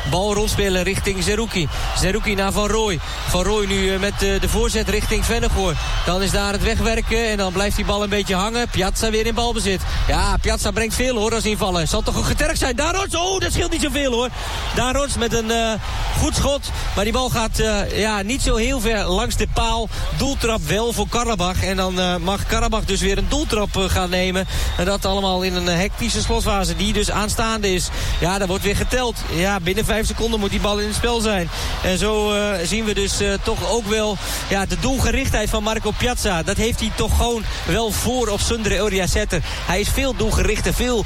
Bal rondspelen richting Zerouki. Zerouki naar Van Rooij. Van Rooij nu met de voorzet richting Vennegoor. Dan is daar het wegwerken en dan blijft die bal een beetje hangen. Piazza weer in balbezit. Ja, Piazza brengt veel hoor als invallen. Zal toch ook getergd zijn. Daarods, oh dat scheelt niet zoveel hoor. Daarods met een goed schot. Maar die bal gaat niet zo heel ver langs de paal. Doeltrap wel voor Karabach. En dan mag Karabach dus weer een doeltrap gaan nemen. En dat allemaal in een hectische slotfase die dus aanstaande is. Ja, daar wordt weer geteld. Ja, binnen 5 seconden moet die bal in het spel zijn. En zo zien we dus toch ook wel de doelgerichtheid van Marco Piazza. Dat heeft hij toch gewoon wel voor op Sundre Uriasette. Hij is veel doelgerichter, veel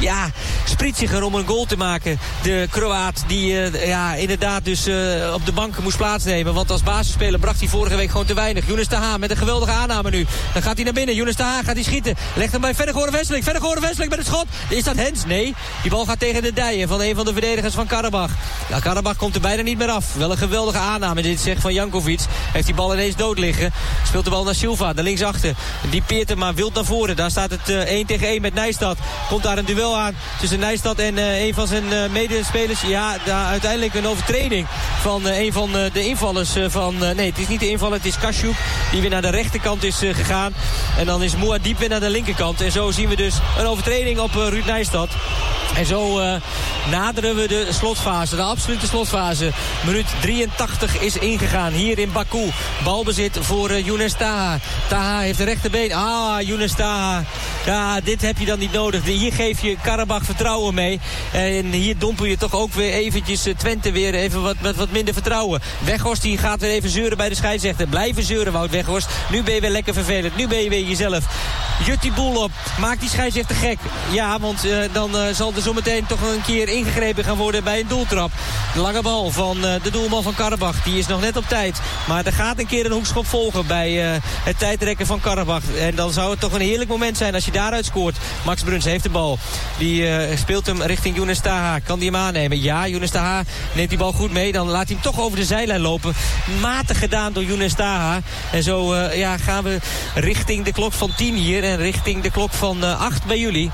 spritsiger om een goal te maken. De Kroaat die inderdaad dus op de bank moest plaatsnemen. Want als basisspeler bracht hij vorige week gewoon te weinig. Younes Taha met een geweldige aanname nu. Dan gaat hij naar binnen. Younes Taha gaat hij schieten. Legt hem bij Vennegoor-Wesseling. Vennegoor-Wesseling met het schot. Is dat Hens? Nee. Die bal gaat tegen de dijen van een van de verdedigers van Karabach. Ja, Karabach komt er bijna niet meer af. Wel een geweldige aanname. Dit zegt van Jankovic. Heeft die bal ineens dood liggen. Speelt de bal naar Silva. Daar linksachter. Die peert hem maar wild naar voren. Daar staat het 1 tegen 1 met Nijstad. Komt daar een duel aan tussen Nijstad en een van zijn medespelers. Ja, daar uiteindelijk een overtreding van een van de invallers van... nee, het is niet de invaller. Het is Kasjouk die weer naar de rechterkant is gegaan. En dan is Mouadib weer naar de linkerkant. En zo zien we dus een overtreding op Ruud Nijstad. En zo naderen we de slotfase. De absolute slotfase. Minuut 83 is ingegaan. Hier in Baku. Balbezit voor Younes Taha. Taha heeft de rechterbeen. Younes Taha. Ja, dit heb je dan niet nodig. Hier geef je Karabach vertrouwen mee. En hier dompel je toch ook weer eventjes Twente weer even wat minder vertrouwen. Weghorst die gaat weer even zeuren bij de scheidsrechter. Blijven zeuren, Wout Weghorst. Nu ben je weer lekker vervelend. Nu ben je weer jezelf. Jut die boel op. Maak die scheidsrechter gek. Ja, want dan zal er zometeen toch een keer ingegrepen gaan worden bij een doeltrap. De lange bal van de doelman van Karabach. Die is nog net op tijd. Maar er gaat een keer een hoekschop volgen bij het tijdrekken van Karabach. En dan zou het toch een heerlijk moment zijn als je daaruit scoort. Max Bruns heeft de bal. Die speelt hem richting Younes Taha. Kan die hem aannemen? Ja, Younes Taha neemt die bal goed mee. Dan laat hij hem toch over de zijlijn lopen. Matig gedaan door Younes Taha. En zo gaan we richting de klok van 10 hier. En richting de klok van 8 bij jullie.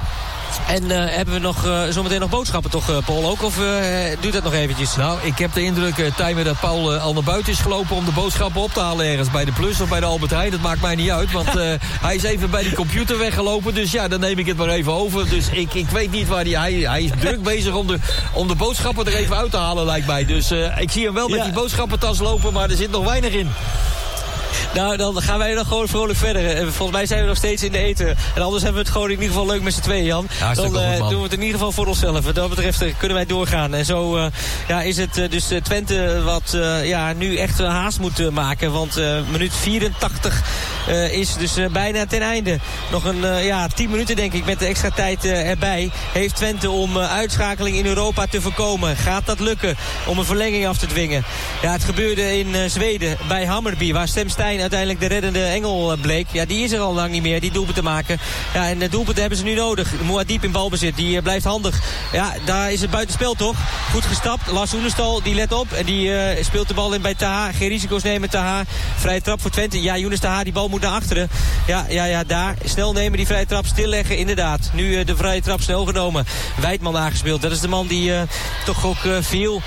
En hebben we nog zometeen nog boodschappen toch, Paul ook? Of doet dat nog eventjes? Nou, ik heb de indruk, Tijmen, dat Paul al naar buiten is gelopen om de boodschappen op te halen ergens. Bij de Plus of bij de Albert Heijn. Dat maakt mij niet uit, want hij is even bij die computer weggelopen. Dus ja, dan neem ik het maar even over. Dus ik weet niet waar hij is druk bezig om de boodschappen er even uit te halen, lijkt mij. Dus ik zie hem wel met die boodschappentas lopen, maar er zit nog weinig in. Nou, dan gaan wij nog gewoon vrolijk verder. Volgens mij zijn we nog steeds in de eten. En anders hebben we het gewoon in ieder geval leuk met z'n tweeën, Jan. Ja, dan doen we het in ieder geval voor onszelf. Wat dat betreft kunnen wij doorgaan. En zo is het dus Twente wat nu echt haast moet maken. Want minuut 84 is dus bijna ten einde. Nog een 10 minuten denk ik met de extra tijd erbij. Heeft Twente om uitschakeling in Europa te voorkomen. Gaat dat lukken om een verlenging af te dwingen? Ja, het gebeurde in Zweden bij Hammarby. Waar Stem Stein uiteindelijk de reddende engel bleek. Ja, die is er al lang niet meer, die doelpunt te maken. Ja, en de doelpunten hebben ze nu nodig. Mouadib in balbezit, die blijft handig. Ja, daar is het buitenspel toch. Goed gestapt. Lars Oenestal, die let op. En die speelt de bal in bij Taha. Geen risico's nemen, Taha. Vrije trap voor Twente. Ja, Younes Taha, die bal moet naar achteren. Ja, daar. Snel nemen, die vrije trap stilleggen. Inderdaad. Nu de vrije trap snel genomen. Wijdman aangespeeld. Dat is de man die toch ook veel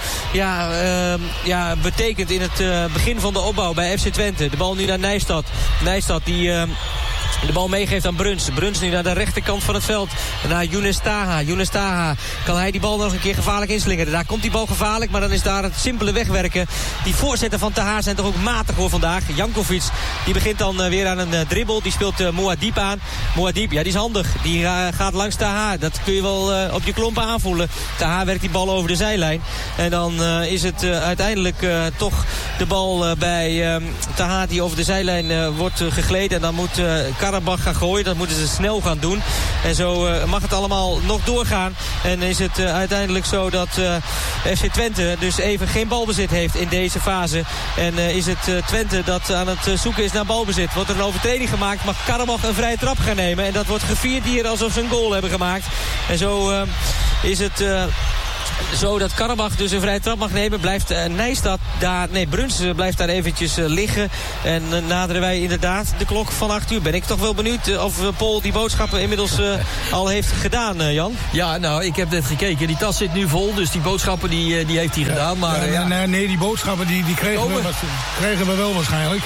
betekent in het begin van de opbouw bij FC Twente. De bal nu naar Nijstad. Nijstad die de bal meegeeft aan Bruns. Bruns nu naar de rechterkant van het veld. Naar Younes Taha. Younes Taha. Kan hij die bal nog een keer gevaarlijk inslingeren? Daar komt die bal gevaarlijk, maar dan is daar het simpele wegwerken. Die voorzetten van Taha zijn toch ook matig hoor vandaag. Jankovic, die begint dan weer aan een dribbel. Die speelt Mouadib aan. Mouadib, ja die is handig. Die gaat langs Taha. Dat kun je wel op je klompen aanvoelen. Taha werkt die bal over de zijlijn. En dan is het uiteindelijk toch de bal bij Taha die over de zijlijn wordt gegleden. En dan moet Karabach gaan gooien. Dat moeten ze snel gaan doen. En zo mag het allemaal nog doorgaan. En is het uiteindelijk zo dat FC Twente dus even geen balbezit heeft in deze fase. En is het Twente dat aan het zoeken is naar balbezit. Wordt er een overtreding gemaakt. Mag Karabach een vrije trap gaan nemen. En dat wordt gevierd hier alsof ze een goal hebben gemaakt. En zo is het zodat Karabach dus een vrije trap mag nemen. Blijft Nijstad daar... Nee, Bruns blijft daar eventjes liggen. En naderen wij inderdaad de klok van 8 uur. Ben ik toch wel benieuwd of Paul die boodschappen inmiddels al heeft gedaan, Jan? Ja, nou, ik heb net gekeken. Die tas zit nu vol, dus die boodschappen die heeft hij gedaan. Maar, nee, die boodschappen die kregen we wel waarschijnlijk.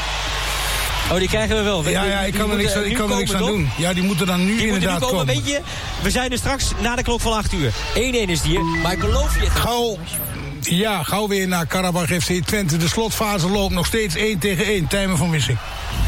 Oh, die krijgen we wel. Ja, ik kan er niks aan doen. Ja, die moeten dan nu inderdaad komen. Weet je, we zijn er straks na de klok van 8 uur. 1-1 is het hier, maar ik beloof je... Gauw weer naar Karabach FC Twente. De slotfase loopt nog steeds 1-1. Tijmen van Wissing.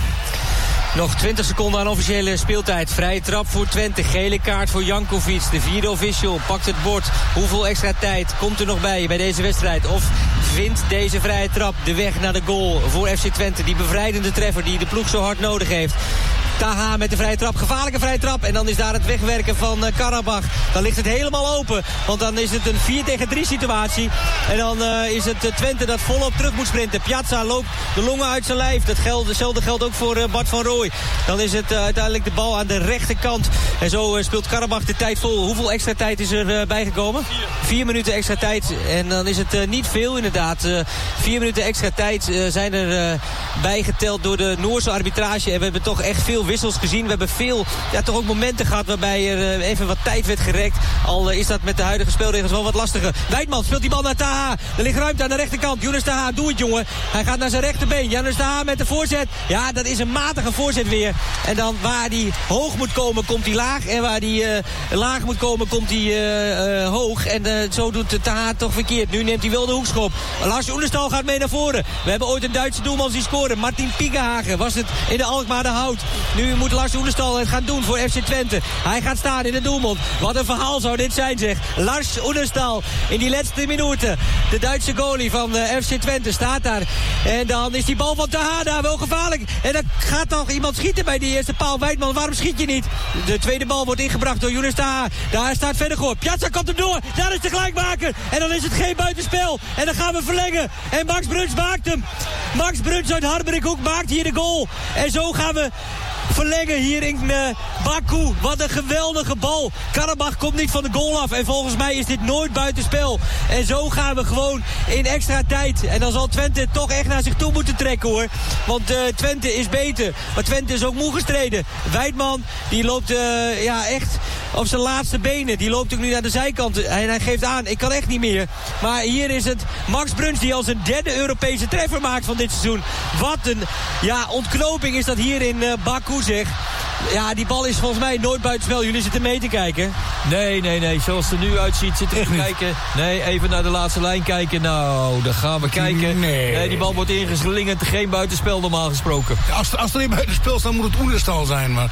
Nog 20 seconden aan officiële speeltijd. Vrije trap voor Twente. Gele kaart voor Jankovic. De vierde official pakt het bord. Hoeveel extra tijd komt er nog bij deze wedstrijd? Of vindt deze vrije trap de weg naar de goal voor FC Twente? Die bevrijdende treffer die de ploeg zo hard nodig heeft. Taha met de vrije trap. Gevaarlijke vrije trap. En dan is daar het wegwerken van Karabach. Dan ligt het helemaal open. Want dan is het een 4-tegen-3 situatie. En dan is het Twente dat volop terug moet sprinten. Piazza loopt de longen uit zijn lijf. Hetzelfde geldt ook voor Bart van Rooij. Dan is het uiteindelijk de bal aan de rechterkant. En zo speelt Karabach de tijd vol. Hoeveel extra tijd is er bijgekomen? 4 minuten extra tijd. En dan is het niet veel inderdaad. 4 minuten extra tijd zijn er bijgeteld door de Noorse arbitrage. En we hebben toch echt veel wissels gezien. We hebben veel, toch ook momenten gehad waarbij er even wat tijd werd gerekt. Al is dat met de huidige speelregels wel wat lastiger. Wijdman speelt die bal naar Taha. Er ligt ruimte aan de rechterkant. Younes Taha, doe het jongen. Hij gaat naar zijn rechterbeen. Younes Taha met de voorzet. Ja, dat is een matige voorzet weer. En dan waar die hoog moet komen, komt hij laag. En waar die laag moet komen, komt hij hoog. En zo doet Taha toch verkeerd. Nu neemt hij wel de hoekschop. Lars Oenerstal gaat mee naar voren. We hebben ooit een Duitse doelman zien scoren. Martin Piekenhagen was het in de Alkmaar de Hout. Nu moet Lars Oenerstal het gaan doen voor FC Twente. Hij gaat staan in de doelmond. Wat een verhaal zou dit zijn, zeg. Lars Oenerstal in die laatste minuten. De Duitse goalie van FC Twente staat daar. En dan is die bal van Tahada wel gevaarlijk. En dan gaat toch iemand schieten bij die eerste paal. Wijdman, waarom schiet je niet? De tweede bal wordt ingebracht door Younes Taha. Daar staat Vennegoor. Piazza komt hem door. Daar is de gelijkmaker. En dan is het geen buitenspel. En dan gaan we verlengen. En Max Bruns maakt hem. Max Bruns uit Harderikhoek maakt hier de goal. En zo gaan we verlengen hier in Baku. Wat een geweldige bal. Karabach komt niet van de goal af. En volgens mij is dit nooit buitenspel. En zo gaan we gewoon in extra tijd. En dan zal Twente het toch echt naar zich toe moeten trekken, hoor. Want Twente is beter. Maar Twente is ook moe gestreden. Wijdman, die loopt echt op zijn laatste benen. Die loopt ook nu naar de zijkant. En hij geeft aan, ik kan echt niet meer. Maar hier is het Max Bruns die al zijn derde Europese treffer maakt van dit seizoen. Wat een ontknoping is dat hier in Baku, zeg. Ja, die bal is volgens mij nooit buitenspel. Jullie zitten mee te kijken. Nee. Zoals het er nu uitziet, zitten we te kijken. Nee, even naar de laatste lijn kijken. Nou, dan gaan we kijken. Nee, die bal wordt ingeslingerd. Geen buitenspel normaal gesproken. Als er niet buitenspel staat, moet het Oenerstal zijn, maar...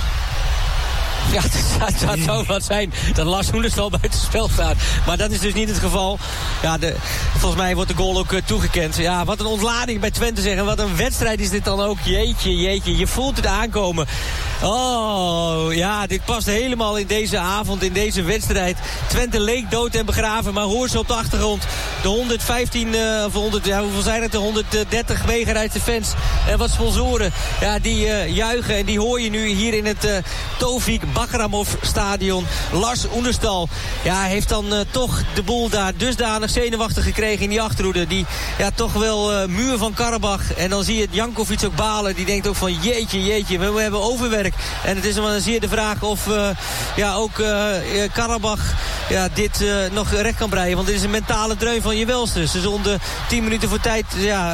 Ja, dat zou wat zijn dat Lars Oenerstal buiten spel staat. Maar dat is dus niet het geval. Ja, volgens mij wordt de goal ook toegekend. Ja, wat een ontlading bij Twente zeggen. Wat een wedstrijd is dit dan ook. Jeetje. Je voelt het aankomen. Oh, ja, dit past helemaal in deze avond, in deze wedstrijd. Twente leek dood en begraven, maar hoor ze op de achtergrond. De 115, hoeveel zijn het? De 130 meegereisde fans en wat sponsoren. Ja, die juichen en die hoor je nu hier in het Tovik Bagramov stadion. Lars Oenerstal heeft dan toch de boel daar dusdanig zenuwachtig gekregen in die achterhoede. Die toch wel muur van Karabach. En dan zie je Jankovic ook balen. Die denkt ook van jeetje, we hebben overwerk. En het is dan zeer de vraag of Karabach dit nog recht kan breien. Want dit is een mentale dreun van je welste. Ze zonden 10 minuten voor tijd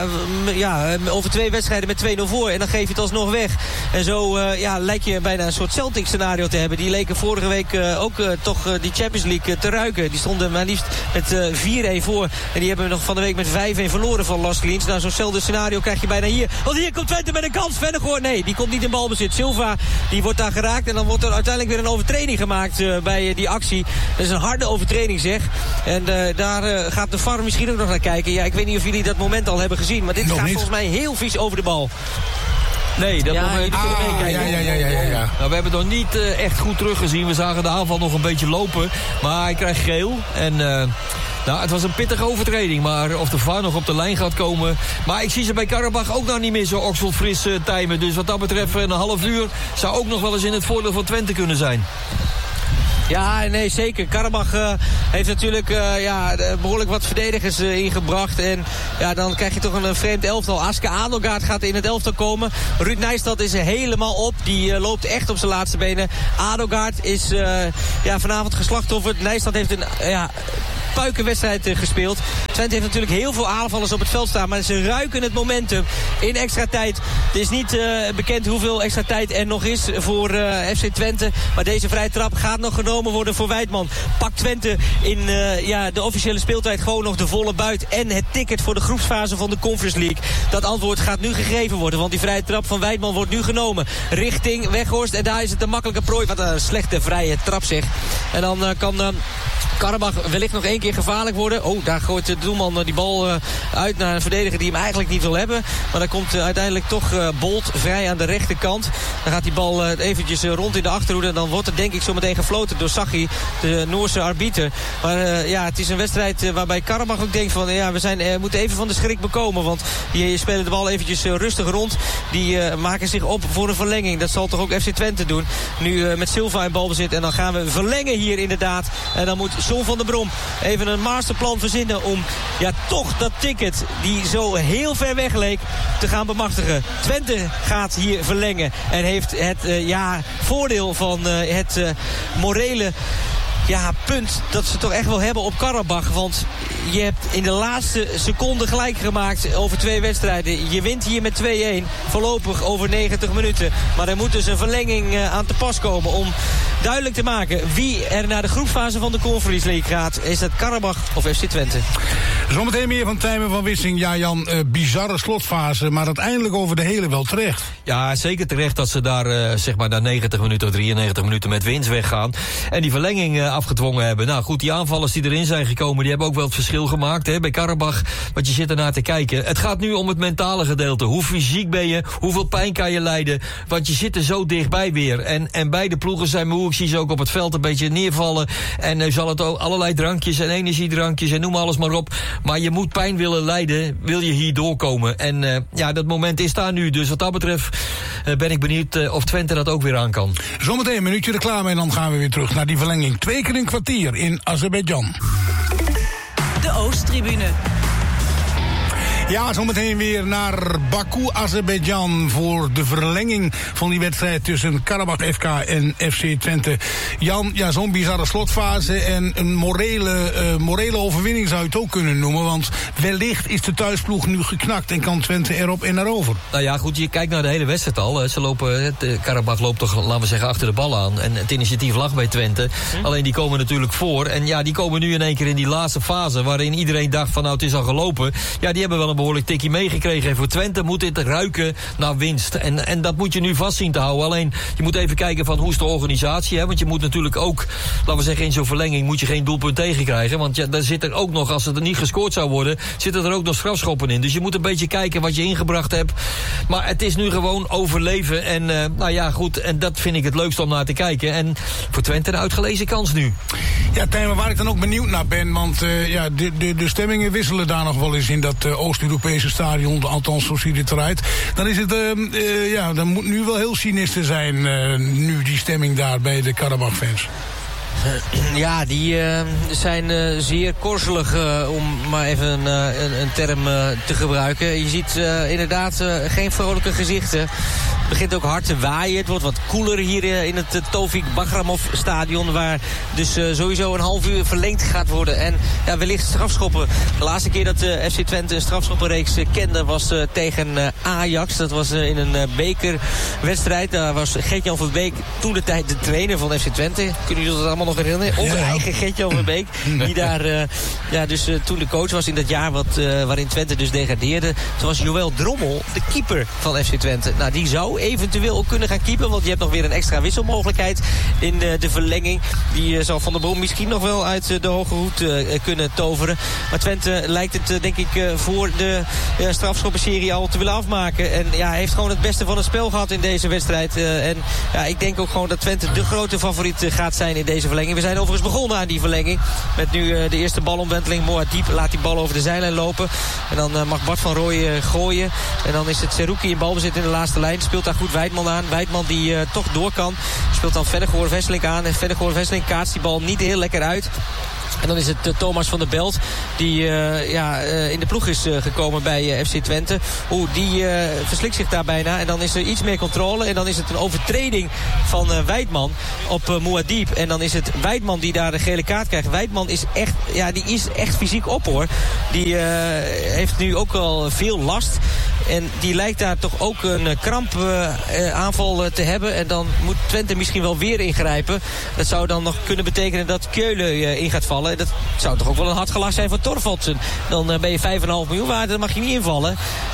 over 2 wedstrijden met 2-0 voor. En dan geef je het alsnog weg. En zo lijkt je bijna een soort Celtic scenario te hebben. Die leken vorige week ook toch die Champions League te ruiken. Die stonden maar liefst met 4-1 voor. En die hebben nog van de week met 5-1 verloren van Las Liens. Nou, zo'nzelfde scenario krijg je bijna hier. Want hier komt Twente met een kans. Vennegoor, nee, die komt niet in balbezit. Silva, die wordt daar geraakt. En dan wordt er uiteindelijk weer een overtreding gemaakt bij die actie. Dat is een harde overtreding, zeg. En daar gaat de VAR misschien ook nog naar kijken. Ja, ik weet niet of jullie dat moment al hebben gezien. Maar dit nog gaat niet. Volgens mij heel vies over de bal. Nee, dat moment... Ja. Nou, we hebben het nog niet echt goed teruggezien. We zagen de aanval nog een beetje lopen. Maar hij krijgt geel. En het was een pittige overtreding. Maar of de VAR nog op de lijn gaat komen... Maar ik zie ze bij Karabach ook nog niet meer zo okselfris timen. Dus wat dat betreft een half uur zou ook nog wel eens in het voordeel van Twente kunnen zijn. Ja, nee, zeker. Karabach heeft natuurlijk behoorlijk wat verdedigers ingebracht. En ja, dan krijg je toch een vreemd elftal. Aske Adelgaard gaat in het elftal komen. Ruud Nijstad is er helemaal op. Die loopt echt op zijn laatste benen. Adelgaard is vanavond geslachtofferd. Nijstad heeft een puikenwedstrijd gespeeld. Twente heeft natuurlijk heel veel aanvallers op het veld staan. Maar ze ruiken het momentum in extra tijd. Het is niet bekend hoeveel extra tijd er nog is voor FC Twente. Maar deze vrije trap gaat nog genomen worden voor Wijdman. Pakt Twente in de officiële speeltijd gewoon nog de volle buit. En het ticket voor de groepsfase van de Conference League. Dat antwoord gaat nu gegeven worden. Want die vrije trap van Wijdman wordt nu genomen. Richting Weghorst. En daar is het een makkelijke prooi. Wat een slechte vrije trap zeg. En dan kan Karabach wellicht nog één keer gevaarlijk worden. Oh, daar gooit de doelman die bal uit naar een verdediger die hem eigenlijk niet wil hebben. Maar dan komt uiteindelijk toch Bolt vrij aan de rechterkant. Dan gaat die bal eventjes rond in de achterhoede. En dan wordt er denk ik zo meteen gefloten door Sachi, de Noorse arbiter. Maar het is een wedstrijd waarbij Karabach ook denkt van we moeten even van de schrik bekomen. Want die spelen de bal eventjes rustig rond. Die maken zich op voor een verlenging. Dat zal toch ook FC Twente doen. Nu met Silva in balbezit. En dan gaan we verlengen hier inderdaad. En dan moet John van der Brom even een masterplan verzinnen om toch dat ticket die zo heel ver weg leek te gaan bemachtigen. Twente gaat hier verlengen en heeft het voordeel van het morele punt dat ze toch echt wel hebben op Karabach. Want je hebt in de laatste seconde gelijk gemaakt over 2 wedstrijden. Je wint hier met 2-1. Voorlopig over 90 minuten. Maar er moet dus een verlenging aan te pas komen om duidelijk te maken wie er naar de groepsfase van de Conference League gaat. Is dat Karabach of FC Twente? Zometeen meer van Tijmen van Wissing. Ja, Jan, bizarre slotfase, maar uiteindelijk over de hele wel terecht. Ja, zeker terecht dat ze daar na 90 minuten of 93 minuten met winst weggaan. En die verlenging afgedwongen hebben. Nou goed, die aanvallers die erin zijn gekomen, die hebben ook wel het verschil gemaakt bij Karabach. Want je zit ernaar te kijken. Het gaat nu om het mentale gedeelte. Hoe fysiek ben je? Hoeveel pijn kan je lijden? Want je zit er zo dichtbij weer. En beide ploegen zijn moe. Ik zie ze ook op het veld een beetje neervallen. En nu zal het ook allerlei drankjes en energiedrankjes en noem alles maar op. Maar je moet pijn willen lijden, wil je hier doorkomen. En dat moment is daar nu. Dus wat dat betreft ben ik benieuwd of Twente dat ook weer aan kan. Zometeen een minuutje reclame en dan gaan we weer terug naar die verlenging. 2 keer een kwartier in Azerbeidzjan. De Oosttribune. Ja, zometeen weer naar Baku, Azerbeidzjan voor de verlenging van die wedstrijd tussen Karabach FK en FC Twente. Jan, zo'n bizarre slotfase en een morele overwinning zou je het ook kunnen noemen, want wellicht is de thuisploeg nu geknakt en kan Twente erop en erover. Nou ja, goed, je kijkt naar de hele wedstrijd al. Karabach loopt toch, laten we zeggen, achter de bal aan. En het initiatief lag bij Twente. Alleen die komen natuurlijk voor. En die komen nu in één keer in die laatste fase, waarin iedereen dacht van het is al gelopen. Ja, die hebben wel een behoorlijk tikkie meegekregen. En voor Twente moet dit ruiken naar winst. En dat moet je nu vast zien te houden. Alleen, je moet even kijken van hoe is de organisatie. Want je moet natuurlijk ook, laten we zeggen, in zo'n verlenging moet je geen doelpunt tegenkrijgen. Want daar zit er ook nog, als het er niet gescoord zou worden, zitten er ook nog strafschoppen in. Dus je moet een beetje kijken wat je ingebracht hebt. Maar het is nu gewoon overleven. En goed, en dat vind ik het leukst om naar te kijken. En voor Twente een uitgelezen kans nu. Ja, Tijmen, waar ik dan ook benieuwd naar ben, want de stemmingen wisselen daar nog wel eens in dat Oost-Europese stadion, althans zo ziet het eruit. Dan is het, dan moet nu wel heel cynisch te zijn, nu die stemming daar bij de Karabach-fans. Ja, die zijn zeer korzelig, om maar even een term te gebruiken. Je ziet inderdaad geen vrolijke gezichten. Het begint ook hard te waaien. Het wordt wat koeler hier in het Tofik Bagramov stadion, waar dus sowieso een half uur verlengd gaat worden. En wellicht strafschoppen. De laatste keer dat FC Twente een strafschoppenreeks kende was tegen Ajax. Dat was in een bekerwedstrijd. Daar was Gert-Jan Verbeek toen de tijd de trainer van FC Twente. Kunnen jullie dat allemaal nog herinneren? Onze eigen Gert-Jan Verbeek. Die daar toen de coach was in dat jaar waarin Twente dus degradeerde. Toen was Joël Drommel de keeper van FC Twente. Nou, die zou eventueel ook kunnen gaan keepen, want je hebt nog weer een extra wisselmogelijkheid in de verlenging. Die zal Van der Brom misschien nog wel uit de hoge hoed kunnen toveren. Maar Twente lijkt het denk ik voor de strafschoppenserie al te willen afmaken. En heeft gewoon het beste van het spel gehad in deze wedstrijd. Ik denk ook gewoon dat Twente de grote favoriet gaat zijn in deze verlenging. We zijn overigens begonnen aan die verlenging. Met nu de eerste balomwenteling. Moadib laat die bal over de zijlijn lopen. En dan mag Bart van Rooij gooien. En dan is het Zerouki in balbezit in de laatste lijn. Speelt daar goed Weidman aan. Weidman die toch door kan. Speelt dan Vennegoor-Wesseling aan. En Vennegoor-Wesseling kaatst die bal niet heel lekker uit. En dan is het Thomas van der Belt die in de ploeg is gekomen bij FC Twente. Die verslikt zich daar bijna. En dan is er iets meer controle. En dan is het een overtreding van Weidman op Moadib. En dan is het Weidman die daar de gele kaart krijgt. Weidman is echt, die is echt fysiek op hoor. Die heeft nu ook al veel last. En die lijkt daar toch ook een krampaanval te hebben. En dan moet Twente misschien wel weer ingrijpen. Dat zou dan nog kunnen betekenen dat Keulen in gaat vallen. Dat zou toch ook wel een hard gelach zijn van Thorvaldsen. Dan ben je 5,5 miljoen waard, dan mag je niet invallen.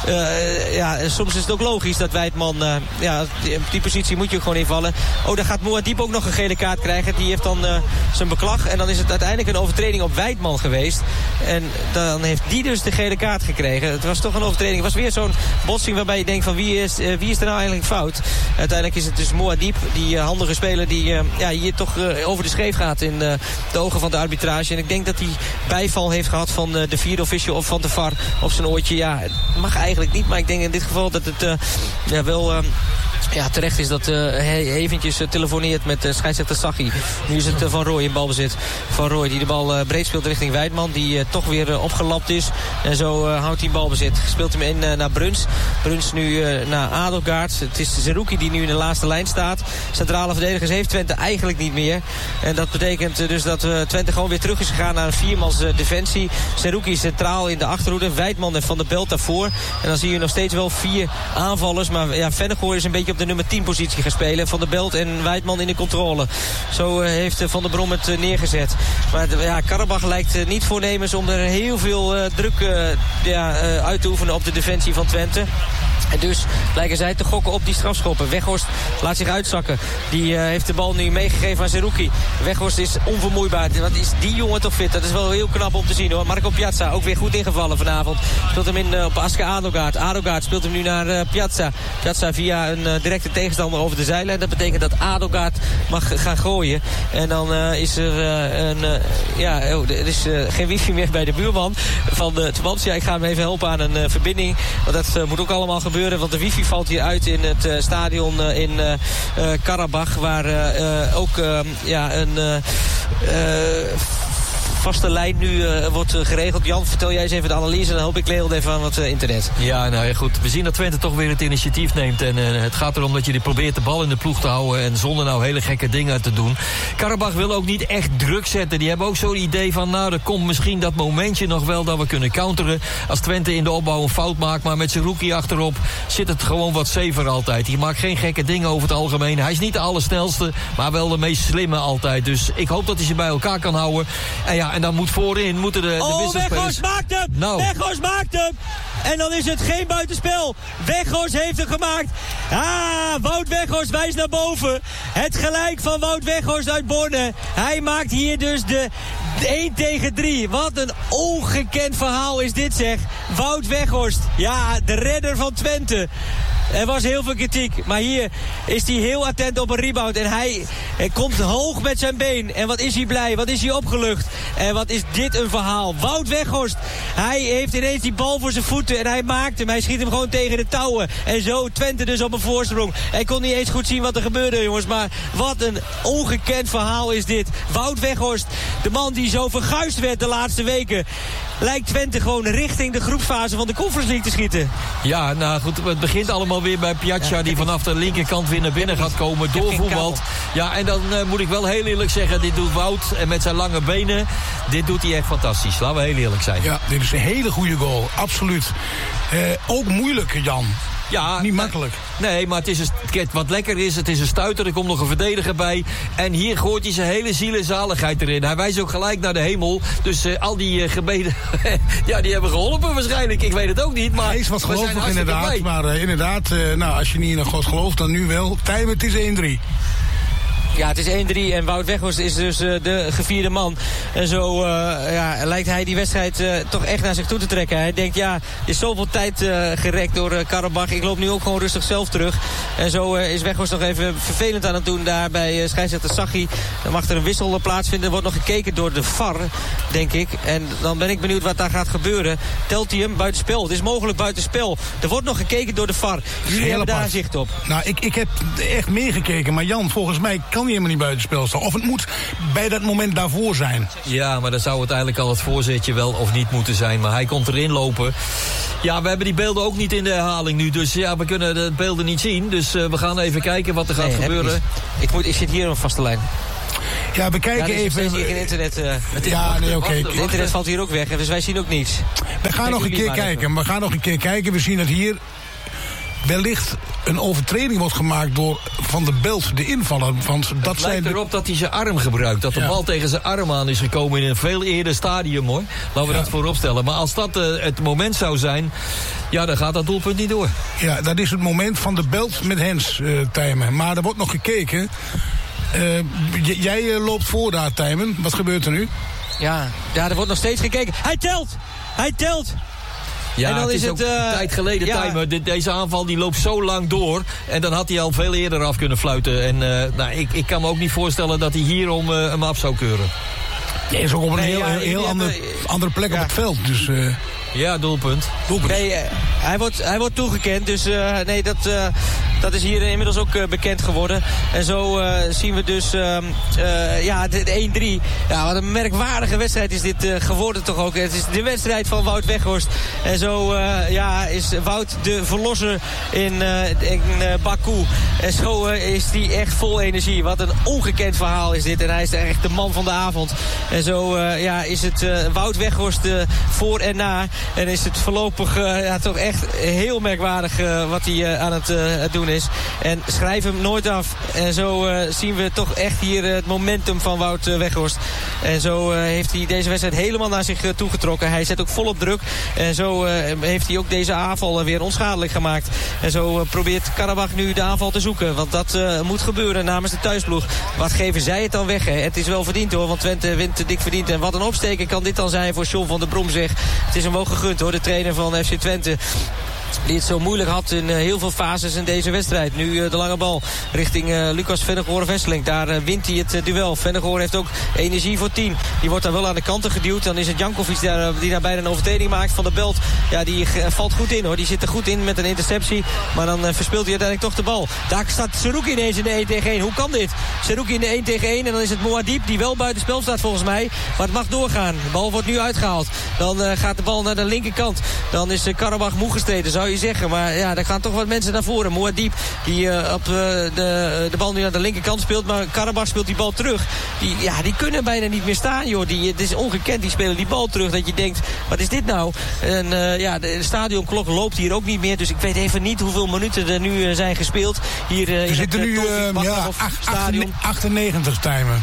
Soms is het ook logisch dat Weidman... op die positie moet je ook gewoon invallen. Daar gaat Moadib ook nog een gele kaart krijgen. Die heeft dan zijn beklag. En dan is het uiteindelijk een overtreding op Weidman geweest. En dan heeft die dus de gele kaart gekregen. Het was toch een overtreding. Het was weer zo'n botsing waarbij je denkt van wie is er nou eigenlijk fout. Uiteindelijk is het dus Moadib, die handige speler die hier toch over de scheef gaat in de ogen van de arbitrage. En ik denk dat hij bijval heeft gehad van de vierde official of van de VAR op zijn oortje. Ja, het mag eigenlijk niet, maar ik denk in dit geval dat het wel... terecht is dat hij eventjes telefoneert met scheidsrechter Saghi. Nu is het Van Rooij in balbezit. Van Rooij die de bal breed speelt richting Weidman. Die toch weer opgelapt is. En zo houdt hij balbezit. Speelt hem in naar Bruns. Bruns nu naar Adelgaard. Het is Zerouki die nu in de laatste lijn staat. Centrale verdedigers heeft Twente eigenlijk niet meer. En dat betekent dus dat Twente gewoon weer terug is gegaan naar een viermans defensie. Zerouki centraal in de achterhoede. Weidman en Van der Belt daarvoor. En dan zie je nog steeds wel 4 aanvallers. Maar Vennegoor is een beetje op de nummer 10 positie gaan spelen. Van der Belt en Weidman in de controle. Zo heeft Van der Brom het neergezet. Maar Karabach lijkt niet voornemens om er heel veel druk uit te oefenen op de defensie van Twente. En dus lijken zij te gokken op die strafschoppen. Weghorst laat zich uitzakken. Die heeft de bal nu meegegeven aan Zerouki. Weghorst is onvermoeibaar. Wat is die jongen toch fit? Dat is wel heel knap om te zien hoor. Marco Piazza ook weer goed ingevallen vanavond. Speelt hem in op Aske Adelgaard. Adelgaard speelt hem nu naar Piazza. Piazza via een directe tegenstander over de zijlijn. Dat betekent dat Adelgaard mag gaan gooien. En dan is er er is geen wifi meer bij de buurman van de Tubantia. Ik ga hem even helpen aan een verbinding. Want dat moet ook allemaal gebeuren. Want de wifi valt hier uit in het stadion in Karabach. Waar ook een vaste lijn nu wordt geregeld. Jan, vertel jij eens even de analyse. Dan hoop ik regel even aan wat internet. Ja, nou ja, goed. We zien dat Twente toch weer het initiatief neemt. En het gaat erom dat je probeert de bal in de ploeg te houden. En zonder nou hele gekke dingen te doen. Karabach wil ook niet echt druk zetten. Die hebben ook zo'n idee van, er komt misschien dat momentje nog wel dat we kunnen counteren. Als Twente in de opbouw een fout maakt. Maar met zijn rookie achterop zit het gewoon wat safer altijd. Die maakt geen gekke dingen over het algemeen. Hij is niet de allersnelste, maar wel de meest slimme altijd. Dus ik hoop dat hij ze bij elkaar kan houden. En dan moeten de wisselspelers... Weghorst maakt hem! Nou. Weghorst maakt hem! En dan is het geen buitenspel. Weghorst heeft hem gemaakt. Wout Weghorst wijst naar boven. Het gelijk van Wout Weghorst uit Borne. Hij maakt hier dus de 1-3. Wat een ongekend verhaal is dit zeg. Wout Weghorst. Ja, de redder van Twente. Er was heel veel kritiek. Maar hier is hij heel attent op een rebound. En hij komt hoog met zijn been. En wat is hij blij. Wat is hij opgelucht. En wat is dit een verhaal. Wout Weghorst. Hij heeft ineens die bal voor zijn voeten. En hij maakt hem. Hij schiet hem gewoon tegen de touwen. En zo Twente dus op een voorsprong. Hij kon niet eens goed zien wat er gebeurde, jongens. Maar wat een ongekend verhaal is dit. Wout Weghorst. De man die zo verguisd werd de laatste weken. Lijkt Twente gewoon richting de groepsfase van de Conference League te schieten. Ja, nou goed. Het begint allemaal weer bij Piazza. Die vanaf de linkerkant weer naar binnen gaat komen. Doorvoetbald. Ja, en dan moet ik wel heel eerlijk zeggen. Dit doet Wout. En met zijn lange benen. Dit doet hij echt fantastisch. Laten we heel eerlijk zijn. Ja, dit is een hele goede goal. Absoluut. Ook moeilijk, Jan. Ja, niet makkelijk. Nee, maar wat lekker is, het is een stuiter. Er komt nog een verdediger bij. En hier gooit hij zijn hele ziel en zaligheid erin. Hij wijst ook gelijk naar de hemel. Dus al die gebeden, die hebben geholpen waarschijnlijk. Ik weet het ook niet, maar hij is wat gelovig inderdaad. Blij. Maar inderdaad, als je niet in een God gelooft, dan nu wel. Time, het is 1-3. Ja, het is 1-3 en Wout Weghorst is dus de gevierde man. En zo lijkt hij die wedstrijd toch echt naar zich toe te trekken. Hij denkt, er is zoveel tijd gerekt door Karabach. Ik loop nu ook gewoon rustig zelf terug. En zo is Weghorst nog even vervelend aan het doen daar bij scheidsrechter Saghi. Dan mag er een wissel plaatsvinden. Er wordt nog gekeken door de VAR, denk ik. En dan ben ik benieuwd wat daar gaat gebeuren. Telt hij hem buitenspel? Het is mogelijk buitenspel. Er wordt nog gekeken door de VAR. Jullie hebben daar zicht op. Nou, ik heb echt meegekeken. Maar Jan, volgens mij kan hij helemaal niet buitenspel staan. Of het moet bij dat moment daarvoor zijn. Ja, maar dan zou het eigenlijk al het voorzetje wel of niet moeten zijn. Maar hij komt erin lopen. Ja, we hebben die beelden ook niet in de herhaling nu. Dus ja, we kunnen de beelden niet zien. Dus we gaan even kijken wat er gaat gebeuren. Ik zit hier op een vaste lijn. Ja, we kijken dus even. Hier geen internet. Oké. Het internet valt hier ook weg. Dus wij zien ook niets. We gaan nog een keer kijken. We zien dat hier wellicht een overtreding wordt gemaakt door Van der Belt, de invaller. Want dat het lijkt erop dat hij zijn arm gebruikt. Dat de bal tegen zijn arm aan is gekomen in een veel eerder stadium, hoor. Laten we dat voorop stellen. Maar als dat het moment zou zijn, dan gaat dat doelpunt niet door. Ja, dat is het moment Van der Belt met Hens, Tijmen. Maar er wordt nog gekeken. Jij loopt voor daar, Tijmen. Wat gebeurt er nu? Ja, er wordt nog steeds gekeken. Hij telt! Ja, en dan het is ook een tijd geleden, Tijmen. Deze aanval die loopt zo lang door. En dan had hij al veel eerder af kunnen fluiten. En ik kan me ook niet voorstellen dat hij hierom hem af zou keuren. Hij is ook op een heel andere plek op het veld. Dus, ja, doelpunt. Nee, hij wordt toegekend. Dus dat is hier inmiddels ook bekend geworden. En zo zien we dus de 1-3. Ja, wat een merkwaardige wedstrijd is dit geworden toch ook. Het is de wedstrijd van Wout Weghorst. En zo is Wout de verlosser in Baku. En zo is hij echt vol energie. Wat een ongekend verhaal is dit. En hij is echt de man van de avond. En zo is het Wout Weghorst voor en na. En is het voorlopig toch echt heel merkwaardig wat hij aan het doen is. En schrijf hem nooit af. En zo zien we toch echt hier het momentum van Wout Weghorst. En zo heeft hij deze wedstrijd helemaal naar zich toegetrokken. Hij zet ook volop druk. En zo heeft hij ook deze aanval weer onschadelijk gemaakt. En zo probeert Karabach nu de aanval te zoeken. Want dat moet gebeuren namens de thuisploeg. Wat geven zij het dan weg? Hè? Het is wel verdiend hoor. Want Twente wint dik verdiend. En wat een opsteken kan dit dan zijn voor John van der Brom zeg. Het is hem ook gegund hoor. De trainer van FC Twente. Die het zo moeilijk had in heel veel fases in deze wedstrijd. Nu de lange bal richting Lucas Vennegoor-Wesseling. Daar wint hij het duel. Vennegoor heeft ook energie voor 10. Die wordt daar wel aan de kanten geduwd. Dan is het Jankovic die daar bijna een overtreding maakt. Van der Belt, die valt goed in hoor. Die zit er goed in met een interceptie. Maar dan verspeelt hij uiteindelijk toch de bal. Daar staat Seruki ineens in de 1 tegen 1. Hoe kan dit? Seruki in de 1 tegen 1. En dan is het Moadib die wel buitenspel staat volgens mij. Maar het mag doorgaan. De bal wordt nu uitgehaald. Dan gaat de bal naar de linkerkant. Dan is Karabach moe gestreden, zou je zeggen. Maar daar gaan toch wat mensen naar voren. Moadib die op de bal nu naar de linkerkant speelt. Maar Karabach speelt die bal terug. Die kunnen bijna niet meer staan, joh. Het is ongekend. Die spelen die bal terug. Dat je denkt, wat is dit nou? En de stadionklok loopt hier ook niet meer. Dus ik weet even niet hoeveel minuten er nu zijn gespeeld. Hier in het stadion. 98 timen.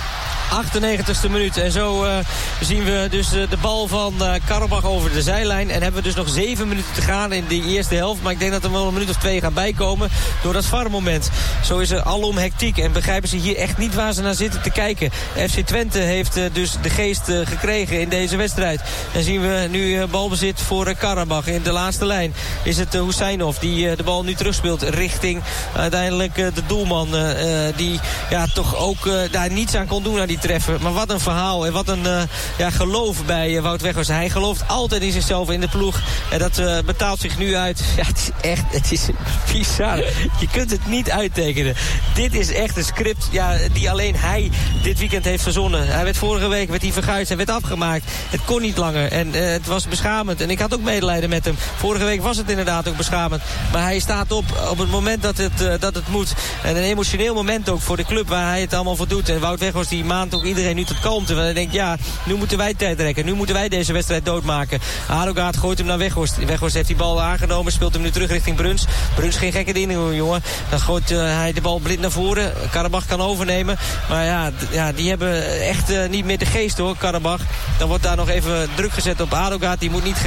98e minuut. En zo zien we dus de bal van Karabach over de zijlijn. En hebben we dus nog 7 minuten te gaan in de eerste helft. Maar ik denk dat er wel een minuut of 2 gaan bijkomen door dat VAR-moment. Zo is er alom hectiek. En begrijpen ze hier echt niet waar ze naar zitten te kijken. FC Twente heeft dus de geest gekregen in deze wedstrijd. En zien we nu balbezit voor Karabach. In de laatste lijn is het Husseinov die de bal nu terugspeelt richting uiteindelijk de doelman. Die toch ook daar niets aan kon doen aan die treffen. Maar wat een verhaal en wat een geloof bij Wout Weghorst. Hij gelooft altijd in zichzelf in de ploeg. En dat betaalt zich nu uit. Ja, het is bizar. Je kunt het niet uittekenen. Dit is echt een script die alleen hij dit weekend heeft verzonnen. Hij werd vorige week verguisd. Hij werd afgemaakt. Het kon niet langer. En het was beschamend. En ik had ook medelijden met hem. Vorige week was het inderdaad ook beschamend. Maar hij staat op het moment dat het moet. En een emotioneel moment ook voor de club waar hij het allemaal voor doet. En Wout Weghorst die maanden maant ook iedereen nu tot kalmte. Want hij denkt, ja, nu moeten wij tijd rekken. Nu moeten wij deze wedstrijd doodmaken. Adogaard gooit hem naar Weghorst. Weghorst heeft die bal aangenomen, speelt hem nu terug richting Bruns. Bruns geen gekke dingen, jongen. Dan gooit hij de bal blind naar voren. Karabach kan overnemen. Maar ja, die hebben echt niet meer de geest, hoor, Karabach. Dan wordt daar nog even druk gezet op Adogaard. Die moet niet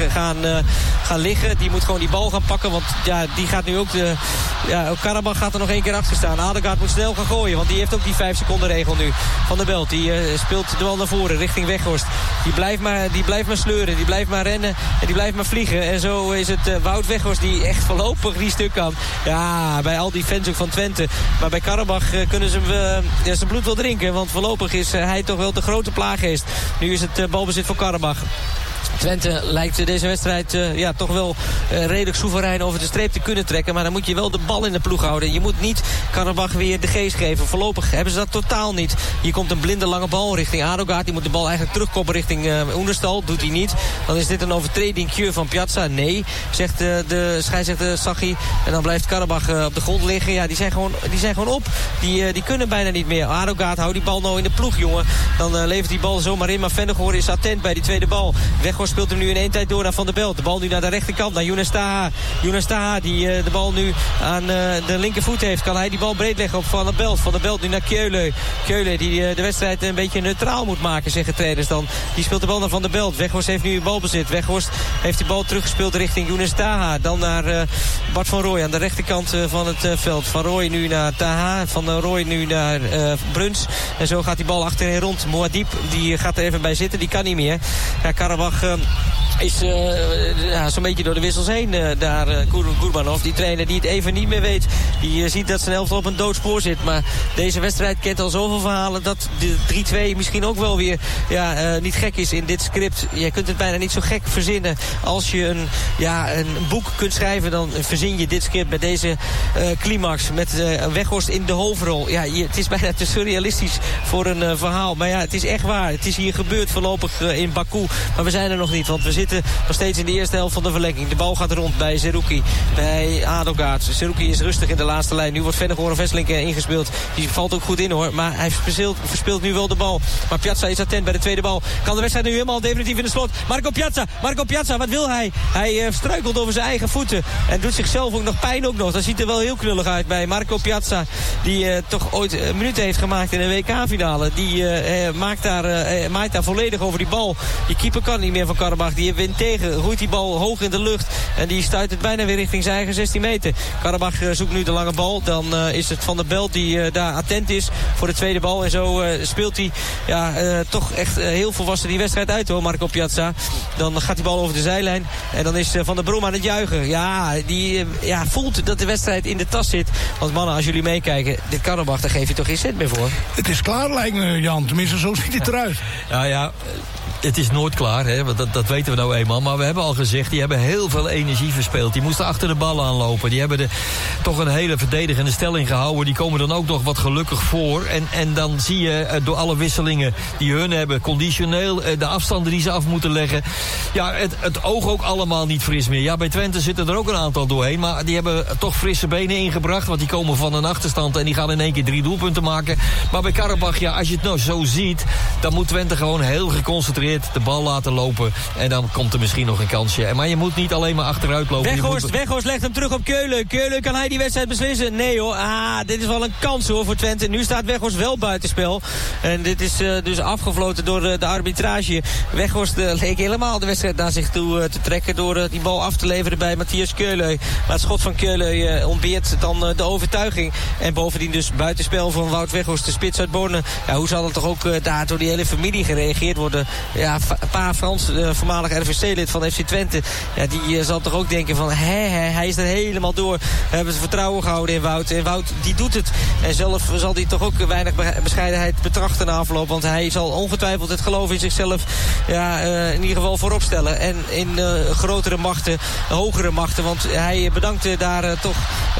gaan liggen. Die moet gewoon die bal gaan pakken. Want ja, die gaat nu ook Karabach gaat er nog 1 keer achter staan. Adogaard moet snel gaan gooien. Want die heeft ook die 5 seconden regel nu. Van der Belt. Die speelt de bal naar voren richting Weghorst. Die blijft maar sleuren. Die blijft maar rennen. En die blijft maar vliegen. En zo is het Wout Weghorst die echt voorlopig die stuk kan. Ja, bij al die fans ook van Twente. Maar bij Karabach kunnen ze zijn bloed wel drinken. Want voorlopig is hij toch wel de grote plaaggeest. Nu is het balbezit voor Karabach. Twente lijkt deze wedstrijd toch wel redelijk soeverein over de streep te kunnen trekken. Maar dan moet je wel de bal in de ploeg houden. Je moet niet Karabach weer de geest geven. Voorlopig hebben ze dat totaal niet. Hier komt een blinde lange bal richting Adogaard. Die moet de bal eigenlijk terugkoppen richting Oenerstal. Doet hij niet. Dan is dit een overtreding van Piazza. Nee, zegt de scheidsrechter Saghi. En dan blijft Karabach op de grond liggen. Ja, die zijn gewoon op. Die kunnen bijna niet meer. Adogaard houdt die bal nou in de ploeg, jongen. Dan levert die bal zomaar in. Maar Vennegoor is attent bij die tweede bal. Weghorst speelt hem nu in 1 tijd door naar Van der Belt. De bal nu naar de rechterkant, naar Younes Taha. Younes Taha die de bal nu aan de linkervoet heeft. Kan hij die bal breed leggen op Van der Belt. Van der Belt nu naar Keulen. Keulen die de wedstrijd een beetje neutraal moet maken, zeggen trainers dan. Die speelt de bal naar Van der Belt. Weghorst heeft nu balbezit. Weghorst heeft die bal teruggespeeld richting Younes Taha. Dan naar Bart van Rooij aan de rechterkant van het veld. Van Rooij nu naar Taha. Van Rooij nu naar Bruns. En zo gaat die bal achterin rond. Moadib die gaat er even bij zitten. Die kan niet meer. Ja, Karabach is zo'n beetje door de wissels heen. Daar Gurbanov, die trainer die het even niet meer weet. Die ziet dat zijn elftal op een doodspoor zit. Maar deze wedstrijd kent al zoveel verhalen dat de 3-2 misschien ook wel weer niet gek is in dit script. Je kunt het bijna niet zo gek verzinnen. Als je een boek kunt schrijven, dan verzin je dit script met deze climax. Met Weghorst in de hoofdrol. Ja, het is bijna te surrealistisch voor een verhaal. Maar ja, het is echt waar. Het is hier gebeurd voorlopig in Baku. Maar we zijn er nog niet, want we zitten nog steeds in de eerste helft van de verlenging. De bal gaat rond bij Zerouki, bij Adogaard. Zerouki is rustig in de laatste lijn. Nu wordt Vennegoor en Vesselink ingespeeld. Die valt ook goed in, hoor. Maar hij verspeelt nu wel de bal. Maar Piazza is attent bij de tweede bal. Kan de wedstrijd nu helemaal definitief in de slot. Marco Piazza, wat wil hij? Hij struikelt over zijn eigen voeten. En doet zichzelf ook nog pijn ook nog. Dat ziet er wel heel knullig uit bij Marco Piazza. Die toch ooit minuten heeft gemaakt in een WK-finale. Die maakt daar volledig over die bal. Die keeper kan niet meer van Karabach. Die wint tegen, roeit die bal hoog in de lucht. En die stuit het bijna weer richting zijn eigen 16 meter. Karabach zoekt nu de lange bal. Dan is het Van der Belt die daar attent is voor de tweede bal. En zo speelt hij toch echt heel volwassen die wedstrijd uit, hoor, Marco Piazza. Dan gaat die bal over de zijlijn. En dan is Van der Brom aan het juichen. Ja, die voelt dat de wedstrijd in de tas zit. Want mannen, als jullie meekijken, dit Karabach, daar geef je toch geen cent meer voor? Het is klaar, lijkt me, Jan. Tenminste, zo ziet het eruit. Ja. Het is nooit klaar, hè? Want dat weten we nou eenmaal. Maar we hebben al gezegd, die hebben heel veel energie verspeeld. Die moesten achter de bal aanlopen. Die hebben toch een hele verdedigende stelling gehouden. Die komen dan ook nog wat gelukkig voor. En dan zie je door alle wisselingen die hun hebben, conditioneel, de afstanden die ze af moeten leggen. Ja, het oog ook allemaal niet fris meer. Ja, bij Twente zitten er ook een aantal doorheen. Maar die hebben toch frisse benen ingebracht. Want die komen van een achterstand en die gaan in één keer 3 doelpunten maken. Maar bij Karabach, ja, als je het nou zo ziet, dan moet Twente gewoon heel geconcentreerd de bal laten lopen. En dan komt er misschien nog een kansje. Maar je moet niet alleen maar achteruit lopen. Weghorst legt hem terug op Keulen. Keulen, kan hij die wedstrijd beslissen? Nee, hoor. Dit is wel een kans, hoor, voor Twente. Nu staat Weghorst wel buitenspel. En dit is dus afgefloten door de arbitrage. Weghorst leek helemaal de wedstrijd naar zich toe te trekken door die bal af te leveren bij Matthias Keulen. Maar het schot van Keulen ontbeert dan de overtuiging. En bovendien dus buitenspel van Wout Weghorst, de spits uit Borne. Ja, hoe zal het toch ook daar door die hele familie gereageerd worden? Ja, Pa Frans, voormalig RVC-lid van FC Twente. Ja, die zal toch ook denken van, hij is er helemaal door. We hebben het vertrouwen gehouden in Wout. En Wout, die doet het. En zelf zal hij toch ook weinig bescheidenheid betrachten na afloop. Want hij zal ongetwijfeld het geloof in zichzelf in ieder geval voorop stellen. En in grotere machten, hogere machten. Want hij bedankte daar toch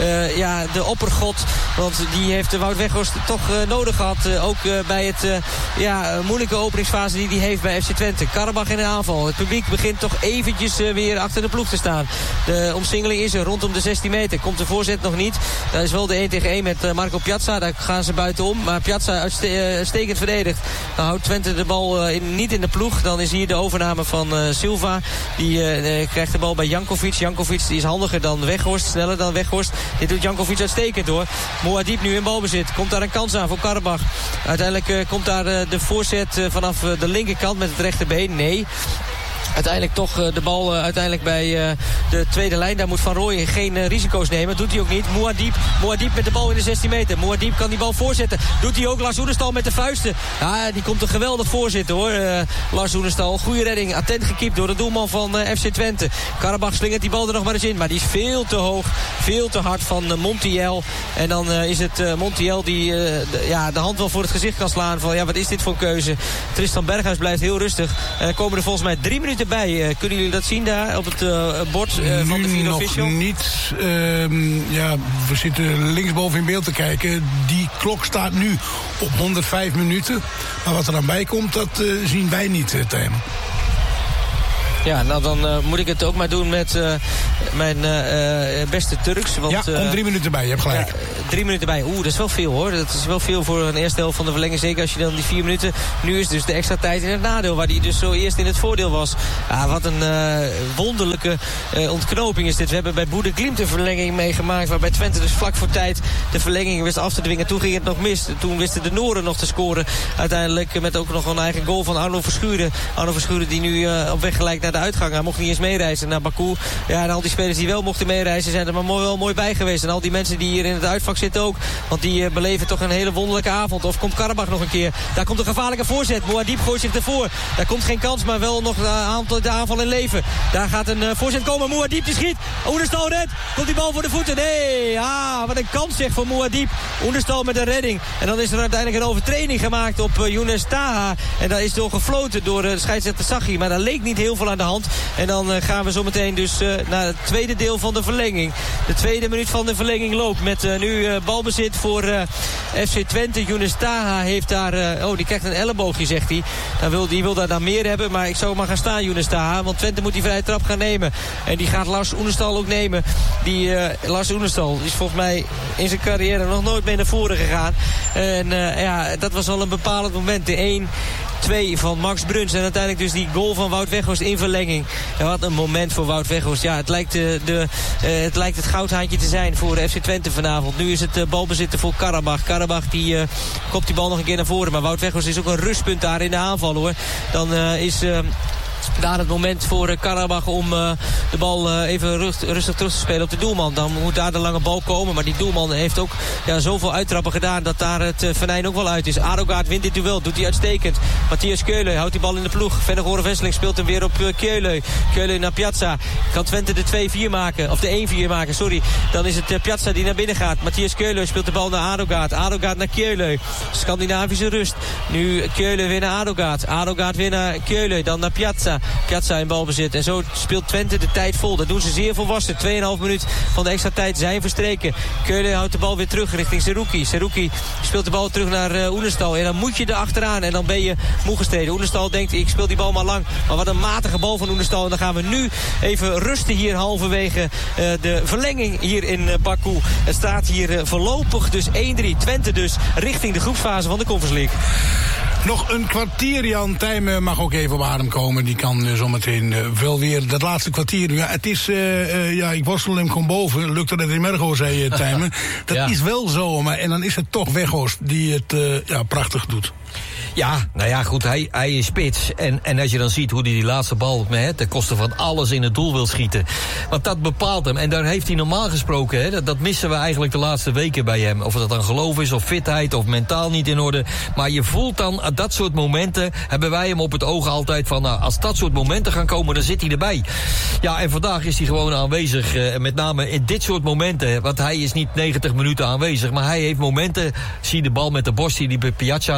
de oppergod. Want die heeft Wout Weghorst toch nodig gehad. Ook bij het moeilijke openingsfase die hij heeft bij FC FC Twente. Karabach in de aanval. Het publiek begint toch eventjes weer achter de ploeg te staan. De omsingeling is er rondom de 16 meter. Komt de voorzet nog niet. Dat is wel de 1-tegen-1 met Marco Piazza. Daar gaan ze buitenom. Maar Piazza uitstekend verdedigd. Dan houdt Twente de bal niet in de ploeg. Dan is hier de overname van Silva. Die krijgt de bal bij Jankovic. Jankovic die is handiger dan Weghorst. Sneller dan Weghorst. Dit doet Jankovic uitstekend hoor. Moadib nu in balbezit. Komt daar een kans aan voor Karabach. Uiteindelijk komt daar de voorzet vanaf de linkerkant met het rechterbeen. Nee. Uiteindelijk toch de bal bij de tweede lijn. Daar moet Van Rooij geen risico's nemen. Dat doet hij ook niet. Moadib met de bal in de 16 meter. Moadib kan die bal voorzetten. Doet hij ook. Lars Oenerstal met de vuisten. Ja, die komt er geweldig voorzitten hoor. Lars Oenerstal. Goede redding. Attent gekiept door de doelman van FC Twente. Karabach slingert die bal er nog maar eens in. Maar die is veel te hoog. Veel te hard van Montiel. En dan is het Montiel die de hand wel voor het gezicht kan slaan. Van ja, wat is dit voor keuze? Tristan Berghuis blijft heel rustig. Komen er volgens mij 3 minuten bij. Kunnen jullie dat zien daar op het bord van de vierde official? Nog niet. We zitten linksboven in beeld te kijken. Die klok staat nu op 105 minuten. Maar wat er dan bij komt, dat zien wij niet, Tim. Ja, nou dan moet ik het ook maar doen met mijn beste Turks. Want, ja, komt 3 minuten bij, je hebt gelijk. 3 minuten bij, dat is wel veel hoor. Dat is wel veel voor een eerste helft van de verlenging. Zeker als je dan die 4 minuten... Nu is dus de extra tijd in het nadeel, waar die dus zo eerst in het voordeel was. Ja, wat een wonderlijke ontknoping is dit. We hebben bij Boede Glimt een verlenging meegemaakt, waarbij Twente dus vlak voor tijd de verlenging wist af te dwingen. Toen ging het nog mis. Toen wisten de Noren nog te scoren. Uiteindelijk met ook nog een eigen goal van Arno Verschuren. Arno Verschuren die nu op weg gelijk naar de uitgang. Hij mocht niet eens meereizen naar Baku. Ja, en al die spelers die wel mochten meereizen zijn er maar wel mooi bij geweest. En al die mensen die hier in het uitvak zitten ook. Want die beleven toch een hele wonderlijke avond. Of komt Karabach nog een keer. Daar komt een gevaarlijke voorzet. Moadib gooit zich ervoor. Daar komt geen kans, maar wel nog de aanval in leven. Daar gaat een voorzet komen. Moadib die schiet. Oenerstal redt. Komt die bal voor de voeten. Nee. Wat een kans zeg voor Moadib. Oenerstal met een redding. En dan is er uiteindelijk een overtreding gemaakt op Younes Taha. En daar is door gefloten door de scheidsrechter Saghi. Maar daar leek niet heel veel aan de hand. En dan gaan we zo meteen dus naar het tweede deel van de verlenging. De tweede minuut van de verlenging loopt met nu balbezit voor FC Twente. Younes Taha heeft daar... die krijgt een elleboogje, zegt hij. Die wil daar dan meer hebben, maar ik zou maar gaan staan, Younes Taha. Want Twente moet die vrije trap gaan nemen. En die gaat Lars Oenerstal ook nemen. Lars Oenerstal is volgens mij in zijn carrière nog nooit mee naar voren gegaan. En dat was al een bepalend moment. De 1-2 van Max Bruns. En uiteindelijk dus die goal van Wout Weghorst in verlenging. Ja, wat een moment voor Wout Weghorst. Ja, het lijkt het goudhaantje te zijn voor FC Twente vanavond. Nu is het balbezitten voor Karabach. Karabach die kopt die bal nog een keer naar voren. Maar Wout Weghorst is ook een rustpunt daar in de aanval hoor. Dan is... daar het moment voor Karabach om de bal even rustig terug te spelen op de doelman. Dan moet daar de lange bal komen. Maar die doelman heeft ook zoveel uittrappen gedaan dat daar het venijn ook wel uit is. Arogaard wint dit duel. Doet hij uitstekend. Matthias Keulen houdt die bal in de ploeg. Vennegoor Wesseling speelt hem weer op Keulen. Keulen naar Piazza. Kan Twente de 2-4 maken. Of de 1-4 maken, sorry. Dan is het Piazza die naar binnen gaat. Matthias Keulen speelt de bal naar Arogaard. Arogaard naar Keulen. Scandinavische rust. Nu Keulen weer naar Arogaard. Arogaard weer naar Keulen. Dan naar Piazza. Piazza in balbezit. En zo speelt Twente de tijd vol. Dat doen ze zeer volwassen. 2,5 minuut van de extra tijd zijn verstreken. Keulen houdt de bal weer terug richting Seruki. Seruki speelt de bal terug naar Oenerstal. En dan moet je er achteraan. En dan ben je moe gestreden. Oenerstal denkt, ik speel die bal maar lang. Maar wat een matige bal van Oenerstal. En dan gaan we nu even rusten hier halverwege de verlenging hier in Baku. Het staat hier voorlopig dus 1-3. Twente dus richting de groepsfase van de Conference League. Nog een kwartier, Jan. Tijmen mag ook even op adem komen. Die kan zometeen wel weer dat laatste kwartier. Ja, het is, ik worstel hem gewoon boven. Lukt dat in Mergo, zei Tijmen. Dat is wel zo, maar en dan is het toch Weghorst die het prachtig doet. Ja, nou ja, goed, hij is spits. En als je dan ziet hoe hij die laatste bal ten koste van alles in het doel wil schieten. Want dat bepaalt hem. En daar heeft hij normaal gesproken, dat missen we eigenlijk de laatste weken bij hem. Of dat dan geloof is, of fitheid, of mentaal niet in orde. Maar je voelt dan, dat soort momenten hebben wij hem op het oog altijd van... Nou, als dat soort momenten gaan komen, dan zit hij erbij. Ja, en vandaag is hij gewoon aanwezig. Met name in dit soort momenten. Want hij is niet 90 minuten aanwezig. Maar hij heeft momenten, zie de bal met de borst die hij bij Piazza legt.